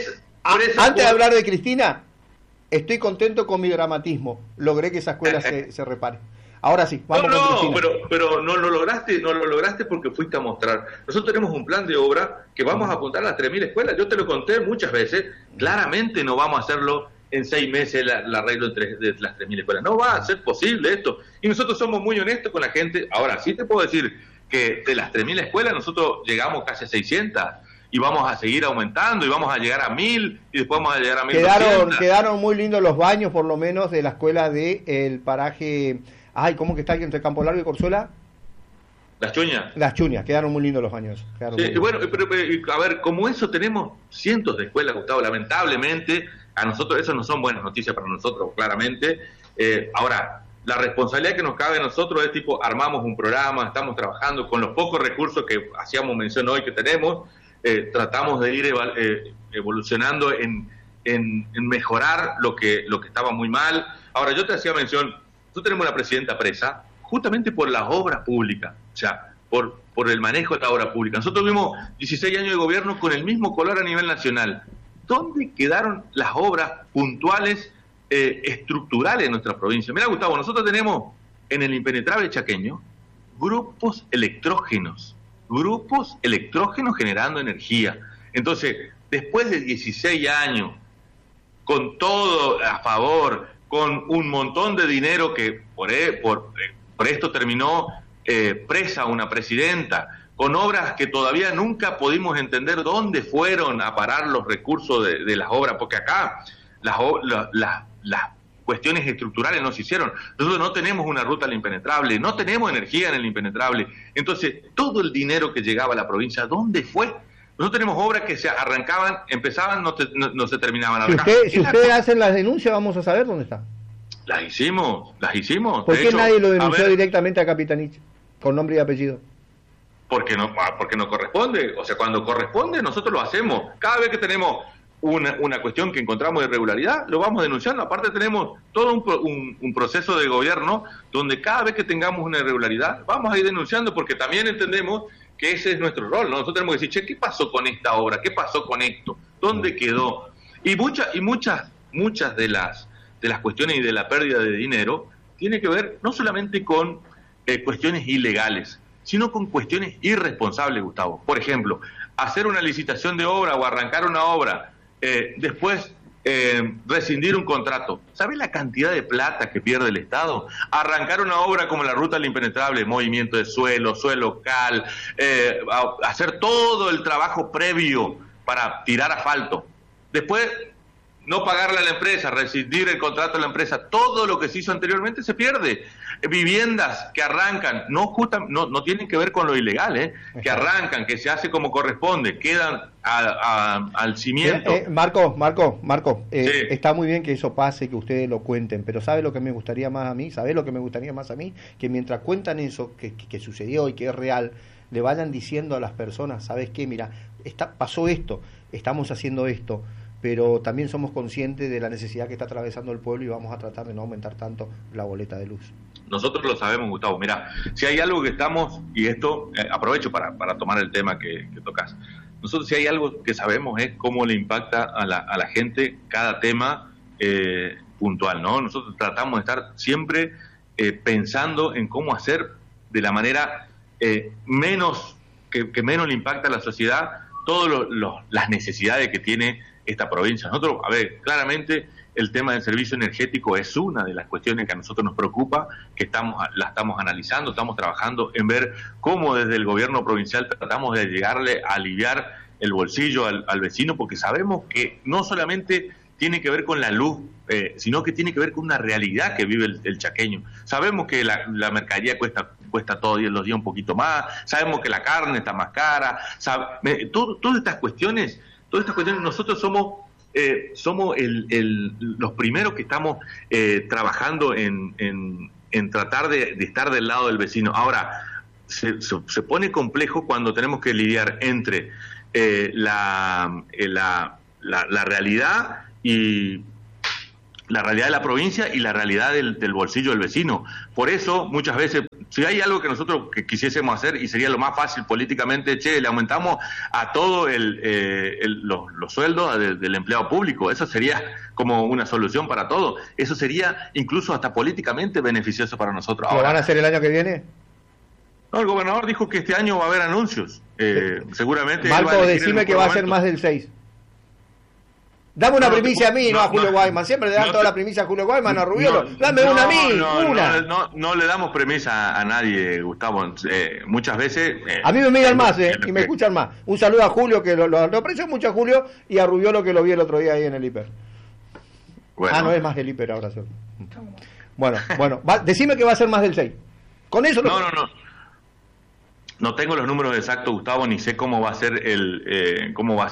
Antes de hablar de Cristina, estoy contento con mi dramatismo. Logré que esa escuela se repare. Ahora sí, vamos con Cristina. Pero no lo lograste porque fuiste a mostrar. Nosotros tenemos un plan de obra que vamos a apuntar a las 3.000 escuelas. Yo te lo conté muchas veces. Claramente no vamos a hacerlo en 6 meses el arreglo de las 3.000 escuelas. No va a ser posible esto. Y nosotros somos muy honestos con la gente. Ahora, sí te puedo decir que de las 3.000 escuelas nosotros llegamos casi a 600 y vamos a seguir aumentando y vamos a llegar a 1.000 y después vamos a llegar a 1.200. Quedaron muy lindos los baños, por lo menos, de la escuela del paraje... Ay, ¿cómo que está aquí entre Campo Largo y Corzuela? Las Chuñas. Las Chuñas, quedaron muy lindos los baños. Sí, bueno, pero a ver, como eso tenemos cientos de escuelas, Gustavo, lamentablemente, a nosotros eso no son buenas noticias para nosotros, claramente. Ahora, la responsabilidad que nos cabe a nosotros es tipo, armamos un programa, estamos trabajando con los pocos recursos que hacíamos mención hoy que tenemos, tratamos de ir evolucionando en mejorar lo que estaba muy mal. Ahora, yo te hacía mención, nosotros tenemos una presidenta presa justamente por las obras públicas, o sea, por el manejo de la obra pública. Nosotros tuvimos 16 años de gobierno con el mismo color a nivel nacional. ¿Dónde quedaron las obras puntuales estructurales en nuestra provincia? Mira, Gustavo, nosotros tenemos en el impenetrable chaqueño grupos electrógenos generando energía. Entonces, después de 16 años, con todo a favor, con un montón de dinero que por esto terminó presa una presidenta, con obras que todavía nunca pudimos entender dónde fueron a parar los recursos de las obras, porque acá las cuestiones estructurales no se hicieron. Nosotros no tenemos una ruta al impenetrable, no tenemos energía en el impenetrable. Entonces, todo el dinero que llegaba a la provincia, ¿dónde fue? Nosotros tenemos obras que se arrancaban, empezaban, no se terminaban. Si ustedes hacen las denuncias, vamos a saber dónde está. Las hicimos. ¿Por qué nadie lo denunció directamente a Capitanich, con nombre y apellido? Porque no corresponde. O sea, cuando corresponde, nosotros lo hacemos. Cada vez que tenemos una cuestión que encontramos de irregularidad, lo vamos denunciando. Aparte tenemos todo un proceso de gobierno donde cada vez que tengamos una irregularidad, vamos a ir denunciando, porque también entendemos que ese es nuestro rol, ¿no? Nosotros tenemos que decir, ¿qué pasó con esta obra? ¿Qué pasó con esto? ¿Dónde quedó? Y muchas de las cuestiones y de la pérdida de dinero tiene que ver no solamente con cuestiones ilegales, sino con cuestiones irresponsables, Gustavo. Por ejemplo, hacer una licitación de obra o arrancar una obra, después rescindir un contrato. ¿Sabes la cantidad de plata que pierde el Estado? Arrancar una obra como la Ruta al Impenetrable, movimiento de suelo cal, hacer todo el trabajo previo para tirar asfalto. Después, no pagarle a la empresa, rescindir el contrato de la empresa, todo lo que se hizo anteriormente se pierde. Viviendas que arrancan, no tienen que ver con lo ilegal, que arrancan, que se hace como corresponde, quedan al cimiento. Marco, Sí. Está muy bien que eso pase, que ustedes lo cuenten, pero ¿sabe lo que me gustaría más a mí? ¿Sabe lo que me gustaría más a mí? Que mientras cuentan eso, que sucedió y que es real, le vayan diciendo a las personas, ¿sabes qué? Mira, pasó esto, estamos haciendo esto, pero también somos conscientes de la necesidad que está atravesando el pueblo y vamos a tratar de no aumentar tanto la boleta de luz. Nosotros lo sabemos, Gustavo. Mira, si hay algo que estamos, y esto aprovecho para tomar el tema que tocas, nosotros si hay algo que sabemos es cómo le impacta a la gente cada tema puntual, ¿no? Nosotros tratamos de estar siempre pensando en cómo hacer de la manera menos que menos le impacta a la sociedad todas las necesidades que tiene esta provincia. Nosotros, a ver, claramente el tema del servicio energético es una de las cuestiones que a nosotros nos preocupa, que la estamos analizando, estamos trabajando en ver cómo desde el gobierno provincial tratamos de llegarle a aliviar el bolsillo al vecino, porque sabemos que no solamente tiene que ver con la luz, sino que tiene que ver con una realidad que vive el chaqueño. Sabemos que la mercadería cuesta todos los días un poquito más, sabemos que la carne está más cara, todas estas cuestiones, nosotros somos los primeros que estamos trabajando en tratar de estar del lado del vecino. Ahora, se pone complejo cuando tenemos que lidiar entre la realidad y la realidad de la provincia y la realidad del bolsillo del vecino. Por eso, muchas veces, si hay algo que nosotros quisiésemos hacer, y sería lo más fácil políticamente, le aumentamos a todo los sueldos del empleado público. Eso sería como una solución para todo. Eso sería incluso hasta políticamente beneficioso para nosotros. ¿Lo van a hacer el año que viene? No, el gobernador dijo que este año va a haber anuncios. Seguramente. Marco, decime que va a ser más del 6. Dame una primicia a mí, no a Julio Guayman. Siempre le dan toda la primicia a Julio Guayman, a Rubiolo. Dame una a mí, una. No le damos premisa a nadie, Gustavo. Muchas veces... a mí me miran más, y me escuchan más. Un saludo a Julio, que lo aprecio mucho a Julio, y a Rubiolo, que lo vi el otro día ahí en el hiper. Bueno. No es más del hiper ahora solo. Bueno, decime que va a ser más del 6. Con eso... No. No tengo los números exactos, Gustavo, ni sé cómo va a ser el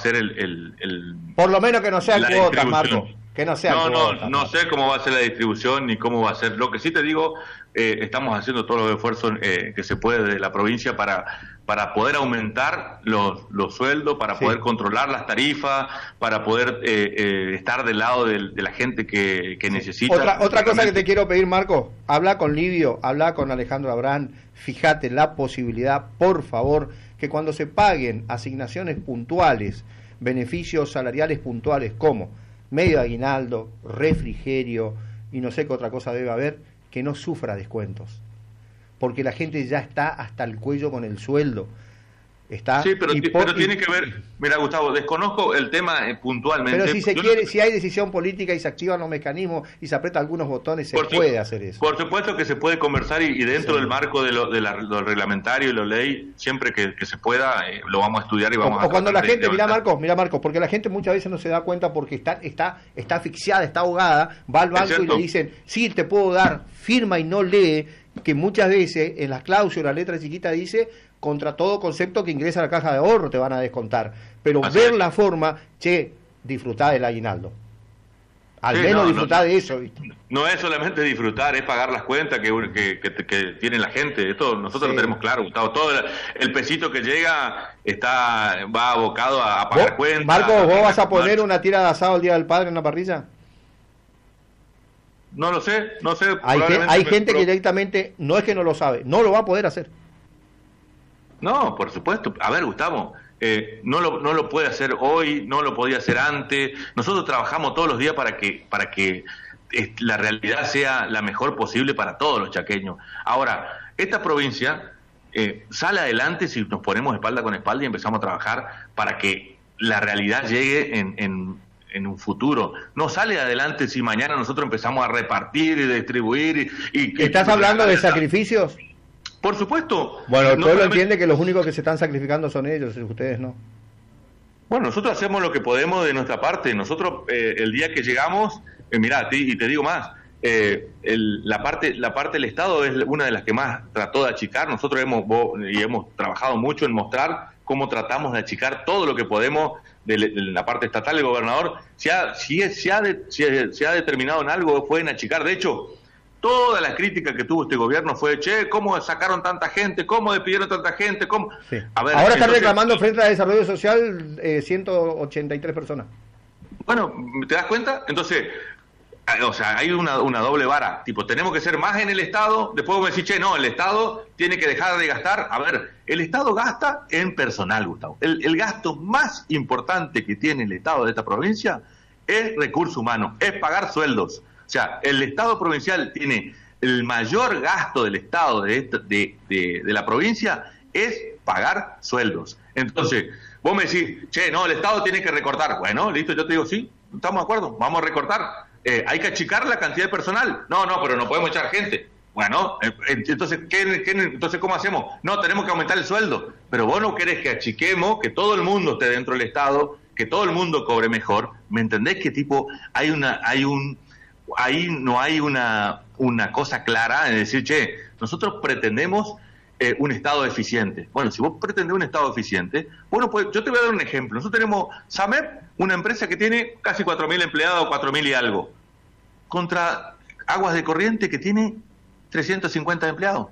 Por lo menos que no sea cuota, Marco. Que no sea cuota. No sé cómo va a ser la distribución ni cómo va a ser. Lo que sí te digo, estamos haciendo todos los esfuerzos que se puede de la provincia para poder aumentar los sueldos, para poder controlar las tarifas, para poder estar del lado de la gente que necesita. Otra cosa que te quiero pedir, Marco, habla con Livio, habla con Alejandro Abraham, fíjate la posibilidad, por favor, que cuando se paguen asignaciones puntuales, beneficios salariales puntuales como medio aguinaldo, refrigerio y no sé qué otra cosa debe haber, que no sufra descuentos. Porque la gente ya está hasta el cuello con el sueldo. Sí, pero tiene que ver... Mira, Gustavo, desconozco el tema puntualmente. Pero si hay decisión política y se activan los mecanismos y se apretan algunos botones, se puede hacer eso. Por supuesto que se puede conversar y dentro del marco de lo reglamentario y la ley, siempre que se pueda, lo vamos a estudiar y vamos a... O cuando la gente... Mira, Marcos, porque la gente muchas veces no se da cuenta porque está asfixiada, está ahogada, va al banco y le dicen, sí, te puedo dar, firma y no lee, que muchas veces en las cláusulas, la letra chiquita dice... contra todo concepto que ingresa a la caja de ahorro te van a descontar, pero ver la forma, disfrutá del aguinaldo, al menos disfrutá de eso, ¿viste? No es solamente disfrutar, es pagar las cuentas que tiene la gente. Esto nosotros lo tenemos claro, Gustavo. Todo el pesito que llega va abocado a pagar cuentas. Marco, ¿vos vas a poner una tira de asado el Día del Padre en la parrilla? No lo sé. Hay gente que directamente, no es que no lo sabe, no lo va a poder hacer. No, por supuesto. A ver, Gustavo, no lo puede hacer hoy, no lo podía hacer antes. Nosotros trabajamos todos los días para que la realidad sea la mejor posible para todos los chaqueños. Ahora, esta provincia sale adelante si nos ponemos espalda con espalda y empezamos a trabajar para que la realidad llegue en un futuro. No sale adelante si mañana nosotros empezamos a repartir y distribuir. ¿Estás hablando de sacrificios? Por supuesto. Bueno, el pueblo entiende que los únicos que se están sacrificando son ellos, ustedes no. Bueno, nosotros hacemos lo que podemos de nuestra parte. Nosotros, el día que llegamos, mirá, y te digo más, la parte del Estado es una de las que más trató de achicar. Nosotros hemos trabajado mucho en mostrar cómo tratamos de achicar todo lo que podemos de la parte estatal. El gobernador se ha determinado en algo, fue en achicar. De hecho, toda la crítica que tuvo este gobierno fue, ¿cómo sacaron tanta gente? ¿Cómo despidieron tanta gente? ¿Cómo? Sí. A ver, ahora están reclamando frente a Desarrollo Social 183 personas. Bueno, ¿te das cuenta? Entonces, hay una doble vara. Tipo, tenemos que ser más en el Estado. Después vos me decís, no, el Estado tiene que dejar de gastar. A ver, el Estado gasta en personal, Gustavo. El gasto más importante que tiene el Estado de esta provincia es recurso humano, es pagar sueldos. O sea, el Estado provincial tiene el mayor gasto del Estado de la provincia es pagar sueldos. Entonces, vos me decís, el Estado tiene que recortar. Bueno, listo, yo te digo, sí, estamos de acuerdo, vamos a recortar. Hay que achicar la cantidad de personal. No, pero no podemos echar gente. Bueno, entonces, entonces, ¿cómo hacemos? No, tenemos que aumentar el sueldo. Pero vos no querés que achiquemos, que todo el mundo esté dentro del Estado que todo el mundo cobre mejor, ¿me entendés? Que tipo, ahí no hay una cosa clara en decir, che, nosotros pretendemos un Estado eficiente. Bueno, si vos pretendés un Estado eficiente, bueno, pues yo te voy a dar un ejemplo. Nosotros tenemos SAMEP, una empresa que tiene casi 4.000 empleados, 4.000 y algo, contra Aguas de Corriente, que tiene 350 empleados.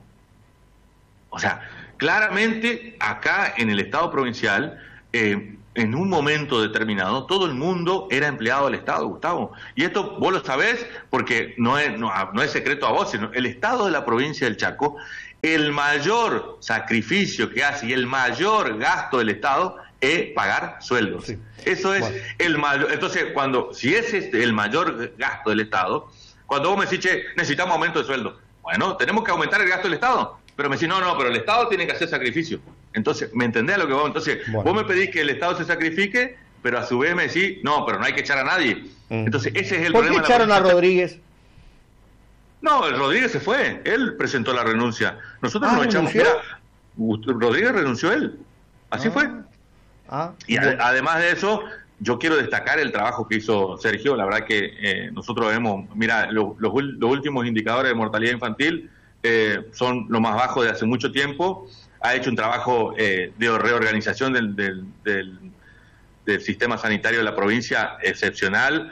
O sea, claramente acá en el Estado provincial, en un momento determinado, todo el mundo era empleado del Estado, Gustavo. Y esto vos lo sabés porque no es secreto a vos, sino el Estado de la provincia del Chaco, el mayor sacrificio que hace y el mayor gasto del Estado es pagar sueldos. Sí. Eso es el mayor. Entonces, si ese es el mayor gasto del Estado, cuando vos me decís, che, necesitamos aumento de sueldo, bueno, tenemos que aumentar el gasto del Estado. Pero me decís, no, pero el Estado tiene que hacer sacrificio. Entonces, ¿me entendés a lo que vos? Entonces, vos me pedís que el Estado se sacrifique, pero a su vez me decís, no, pero no hay que echar a nadie. Entonces, ese es el problema. ¿Por qué echaron a Rodríguez? No, el Rodríguez se fue. Él presentó la renuncia. Nosotros no echamos. Mira, Rodríguez renunció él. Así fue. Y además de eso, yo quiero destacar el trabajo que hizo Sergio. La verdad que nosotros vemos, mira, los últimos indicadores de mortalidad infantil son los más bajos de hace mucho tiempo. Ha hecho un trabajo de reorganización del sistema sanitario de la provincia excepcional,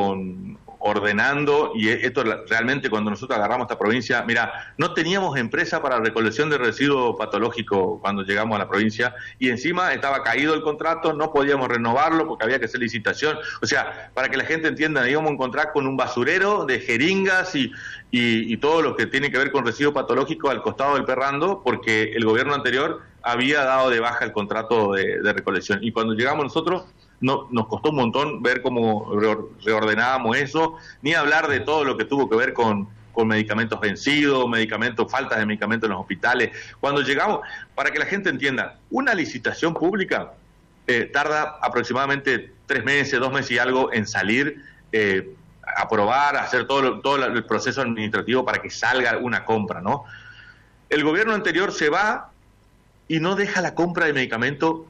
ordenando, y esto realmente cuando nosotros agarramos esta provincia, mira, no teníamos empresa para recolección de residuos patológicos cuando llegamos a la provincia, y encima estaba caído el contrato, no podíamos renovarlo porque había que hacer licitación. O sea, para que la gente entienda, íbamos a encontrar con un basurero de jeringas y todo lo que tiene que ver con residuos patológicos al costado del Perrando, porque el gobierno anterior había dado de baja el contrato de recolección. Y cuando llegamos nosotros, nos costó un montón ver cómo reordenábamos eso, ni hablar de todo lo que tuvo que ver con medicamentos vencidos, faltas de medicamentos en los hospitales. Cuando llegamos, para que la gente entienda, una licitación pública tarda aproximadamente 3 meses, 2 meses y algo en salir, aprobar, hacer todo el proceso administrativo para que salga una compra, ¿no? El gobierno anterior se va y no deja la compra de medicamentos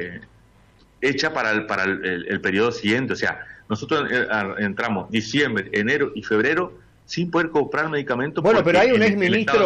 hecha para el periodo siguiente. O sea, nosotros entramos diciembre, enero y febrero sin poder comprar medicamentos. Bueno, pero hay un exministro,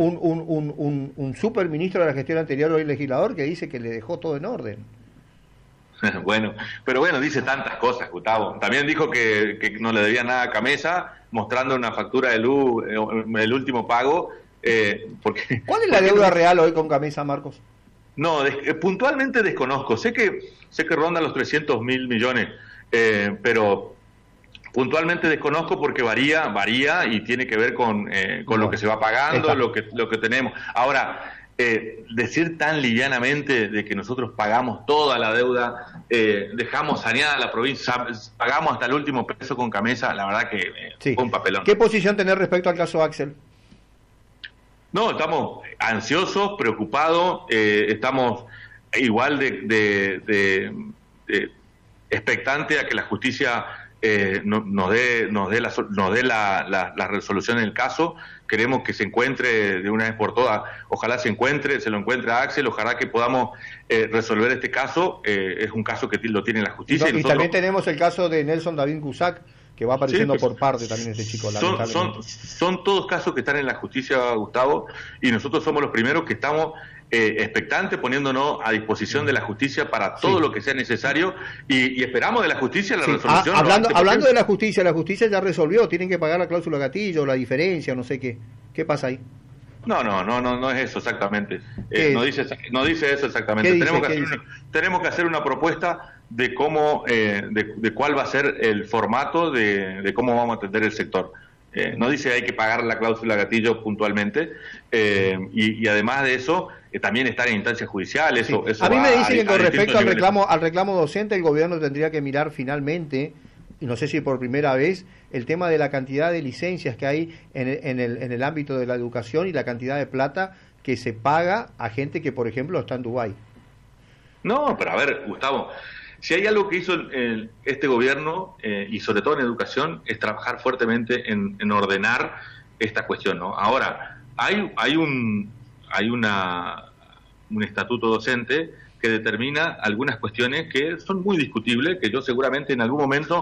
un superministro de la gestión anterior, hoy legislador, que dice que le dejó todo en orden. Bueno, dice tantas cosas, Gustavo. También dijo que no le debía nada a Camesa, mostrando una factura de luz, el último pago. Porque ¿cuál es la deuda real hoy con Camesa, Marcos? No, puntualmente desconozco. Sé que rondan los 300.000 millones, pero puntualmente desconozco porque varía y tiene que ver con lo que se va pagando, lo que tenemos. Ahora, decir tan livianamente de que nosotros pagamos toda la deuda, dejamos saneada la provincia, pagamos hasta el último peso con Camesa, la verdad que fue un papelón. ¿Qué posición tenés respecto al caso Axel? No, estamos ansiosos, preocupados, estamos igual de expectantes a que la justicia nos dé la resolución en el caso. Queremos que se encuentre de una vez por todas, ojalá se lo encuentre a Axel, ojalá que podamos resolver este caso. Es un caso que lo tiene la justicia. Y también tenemos el caso de Nelson David Cusack, que va apareciendo por parte también ese chico. Son todos casos que están en la justicia, Gustavo, y nosotros somos los primeros que estamos expectantes, poniéndonos a disposición de la justicia para todo lo que sea necesario, y esperamos de la justicia la resolución. Hablando de la justicia ya resolvió, tienen que pagar la cláusula gatillo, la diferencia, no sé qué. ¿Qué pasa ahí? No es eso exactamente. No dice eso exactamente. Tenemos que hacer una propuesta de cómo, de cuál va a ser el formato de cómo vamos a atender el sector. No dice hay que pagar la cláusula gatillo puntualmente, y además de eso también estar en instancias judiciales. Eso a mí me dicen que con respecto al reclamo docente, el gobierno tendría que mirar finalmente, y no sé si por primera vez, el tema de la cantidad de licencias que hay en el ámbito de la educación y la cantidad de plata que se paga a gente que, por ejemplo, está en Dubái. No, pero a ver, Gustavo, si hay algo que hizo este gobierno, y sobre todo en educación, es trabajar fuertemente en ordenar esta cuestión, ¿no? Ahora, hay un estatuto docente que determina algunas cuestiones que son muy discutibles, que yo seguramente en algún momento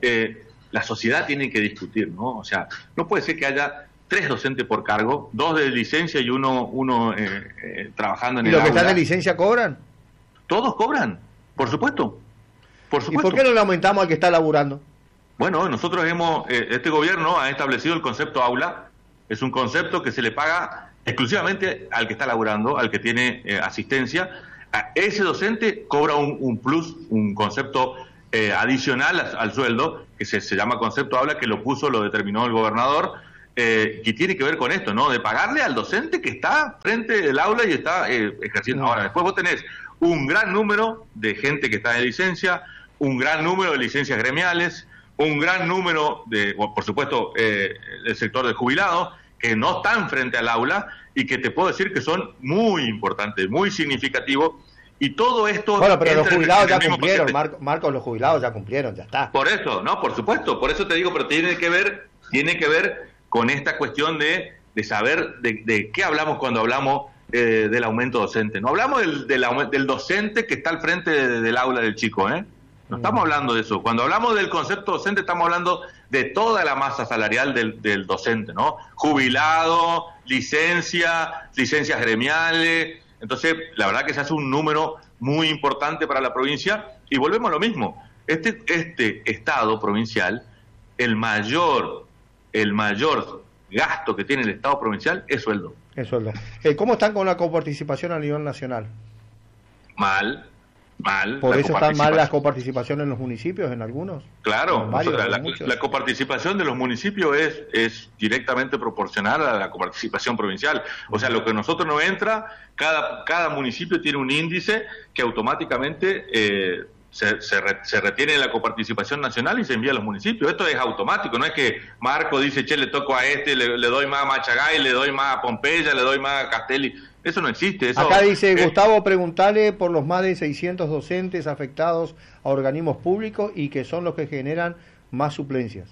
la sociedad tiene que discutir, ¿no? O sea, no puede ser que haya 3 docentes por cargo, 2 de licencia y uno trabajando en el aula. ¿Y los que están de licencia cobran? Todos cobran, por supuesto. Por supuesto. ¿Y por qué no le aumentamos al que está laburando? Bueno, nosotros este gobierno ha establecido el concepto aula. Es un concepto que se le paga exclusivamente al que está laburando, al que tiene asistencia. Ese docente cobra un plus, un concepto adicional al sueldo, que se llama concepto aula, que lo determinó el gobernador, que tiene que ver con esto, ¿no? De pagarle al docente que está frente del aula y está ejerciendo. Ahora, después vos tenés un gran número de gente que está de licencia, un gran número de licencias gremiales, un gran número por supuesto, el sector de jubilados, que no están frente al aula y que te puedo decir que son muy importantes, muy significativos, y todo esto... Bueno, pero los jubilados ya cumplieron, Marcos, los jubilados ya cumplieron, ya está. Por eso, no, por supuesto, por eso te digo, pero tiene que ver con esta cuestión de saber de qué hablamos cuando hablamos del aumento docente. No hablamos del docente que está al frente del aula del chico, No estamos hablando de eso. Cuando hablamos del concepto docente, estamos hablando de toda la masa salarial del docente, ¿no? Jubilado, licencias gremiales. Entonces, la verdad que se hace un número muy importante para la provincia. Y volvemos a lo mismo. Este Estado provincial, el mayor gasto que tiene el Estado provincial es sueldo. Es sueldo. ¿Cómo están con la coparticipación a nivel nacional? Mal. ¿Por eso están mal las coparticipaciones en los municipios, en algunos? Claro, la coparticipación de los municipios es directamente proporcional a la coparticipación provincial. O sea, lo que a nosotros nos entra, cada municipio tiene un índice que automáticamente se retiene de la coparticipación nacional y se envía a los municipios. Esto es automático, no es que Marco dice, le toco a le doy más a Machagay, le doy más a Pompeya, le doy más a Castelli. Eso no existe. Acá dice, Gustavo, preguntale por los más de 600 docentes afectados a organismos públicos y que son los que generan más suplencias.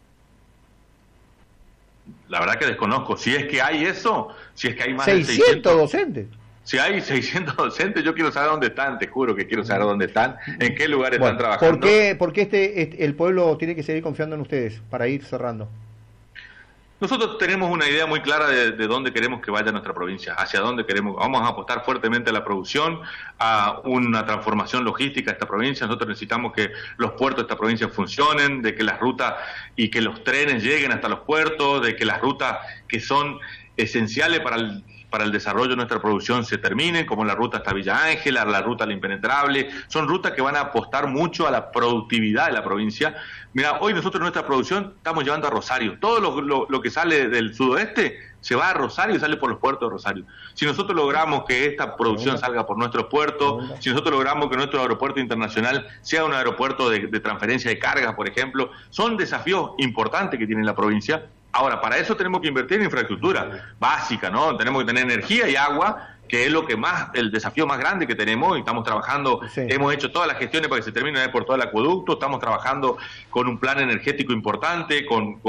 La verdad que desconozco. Si es que hay eso, si es que hay más 600 de 600 docentes. Si hay 600 docentes, yo quiero saber dónde están, te juro que quiero saber dónde están, en qué lugares están trabajando. ¿Por qué el pueblo tiene que seguir confiando en ustedes para ir cerrando? Nosotros tenemos una idea muy clara de dónde queremos que vaya nuestra provincia, hacia dónde queremos. Vamos a apostar fuertemente a la producción, a una transformación logística de esta provincia. Nosotros necesitamos que los puertos de esta provincia funcionen, de que las rutas y que los trenes lleguen hasta los puertos, de que las rutas que son esenciales para el desarrollo de nuestra producción se terminen, como la ruta hasta Villa Ángela, la ruta al Impenetrable. Son rutas que van a apostar mucho a la productividad de la provincia. Mira, hoy nosotros en nuestra producción estamos llevando a Rosario. Todo lo que sale del sudoeste se va a Rosario y sale por los puertos de Rosario. Si nosotros logramos que esta producción salga por nuestros puertos, si nosotros logramos que nuestro aeropuerto internacional sea un aeropuerto de transferencia de cargas, por ejemplo, son desafíos importantes que tiene la provincia. Ahora, para eso tenemos que invertir en infraestructura básica, ¿no? Tenemos que tener energía y agua, que es el desafío más grande que tenemos, y estamos trabajando, hemos hecho todas las gestiones para que se termine por todo el acueducto, estamos trabajando con un plan energético importante,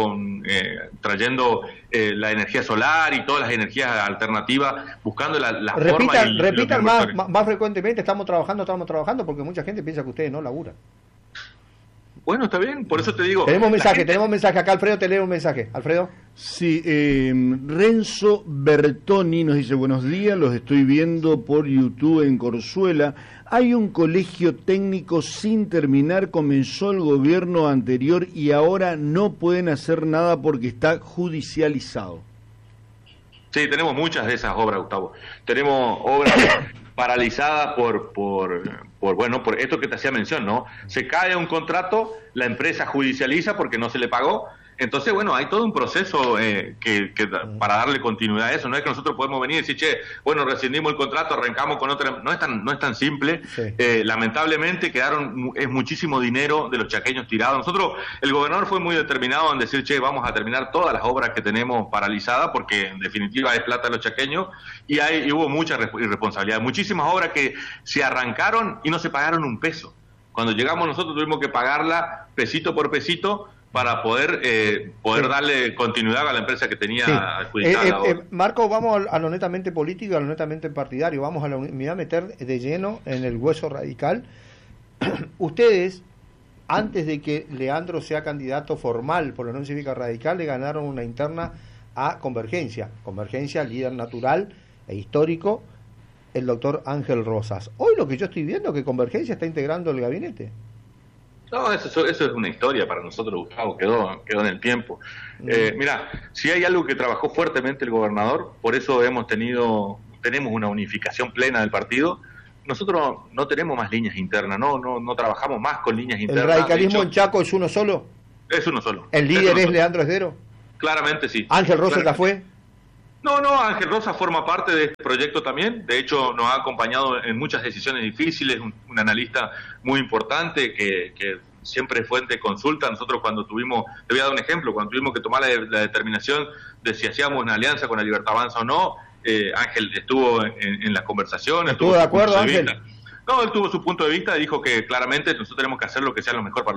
trayendo la energía solar y todas las energías alternativas, buscando la forma. Repitan más frecuentemente, estamos trabajando, porque mucha gente piensa que ustedes no laburan. Bueno, está bien, por eso te digo... Tenemos mensaje, acá Alfredo te lee un mensaje. Alfredo. Sí, Renzo Bertoni nos dice, buenos días, los estoy viendo por YouTube en Corzuela. Hay un colegio técnico sin terminar, comenzó el gobierno anterior y ahora no pueden hacer nada porque está judicializado. Sí, tenemos muchas de esas obras, Gustavo. Tenemos obras paralizadas por esto que te hacía mención, ¿no? Se cae un contrato, la empresa judicializa porque no se le pagó. Entonces, bueno, hay todo un proceso para darle continuidad a eso. No es que nosotros podemos venir y decir, rescindimos el contrato, arrancamos con otra. No es tan simple. Sí. Lamentablemente es muchísimo dinero de los chaqueños tirados. Nosotros, el gobernador fue muy determinado en decir, vamos a terminar todas las obras que tenemos paralizadas, porque en definitiva es plata de los chaqueños, y hubo mucha irresponsabilidad. Muchísimas obras que se arrancaron y no se pagaron un peso. Cuando llegamos nosotros tuvimos que pagarla pesito por pesito, para poder darle continuidad a la empresa que tenía adjudicada. Marco, vamos a lo netamente político y a lo netamente partidario. Vamos me voy a meter de lleno en el hueso radical. Ustedes, antes de que Leandro sea candidato formal por la Unión Cívica Radical, le ganaron una interna a Convergencia, líder natural e histórico, el doctor Ángel Rosas. Hoy lo que yo estoy viendo es que Convergencia está integrando el gabinete. No, eso es una historia para nosotros, Gustavo, quedó en el tiempo. Mira, si hay algo que trabajó fuertemente el gobernador, por eso tenemos una unificación plena del partido. Nosotros no tenemos más líneas internas, no trabajamos más con líneas internas. ¿El radicalismo en Chaco es uno solo? Es uno solo. ¿El líder es Leandro Esdero? Claramente sí. ¿Ángel Rosas ya fue? No, Ángel Rosas forma parte de este proyecto también. De hecho, nos ha acompañado en muchas decisiones difíciles, un analista muy importante que siempre es fuente de consulta. Nosotros te voy a dar un ejemplo, cuando tuvimos que tomar la determinación de si hacíamos una alianza con la Libertad Avanza o no, Ángel estuvo en las conversaciones. ¿Estuvo de acuerdo, Ángel? No, él tuvo su punto de vista y dijo que claramente nosotros tenemos que hacer lo que sea lo mejor para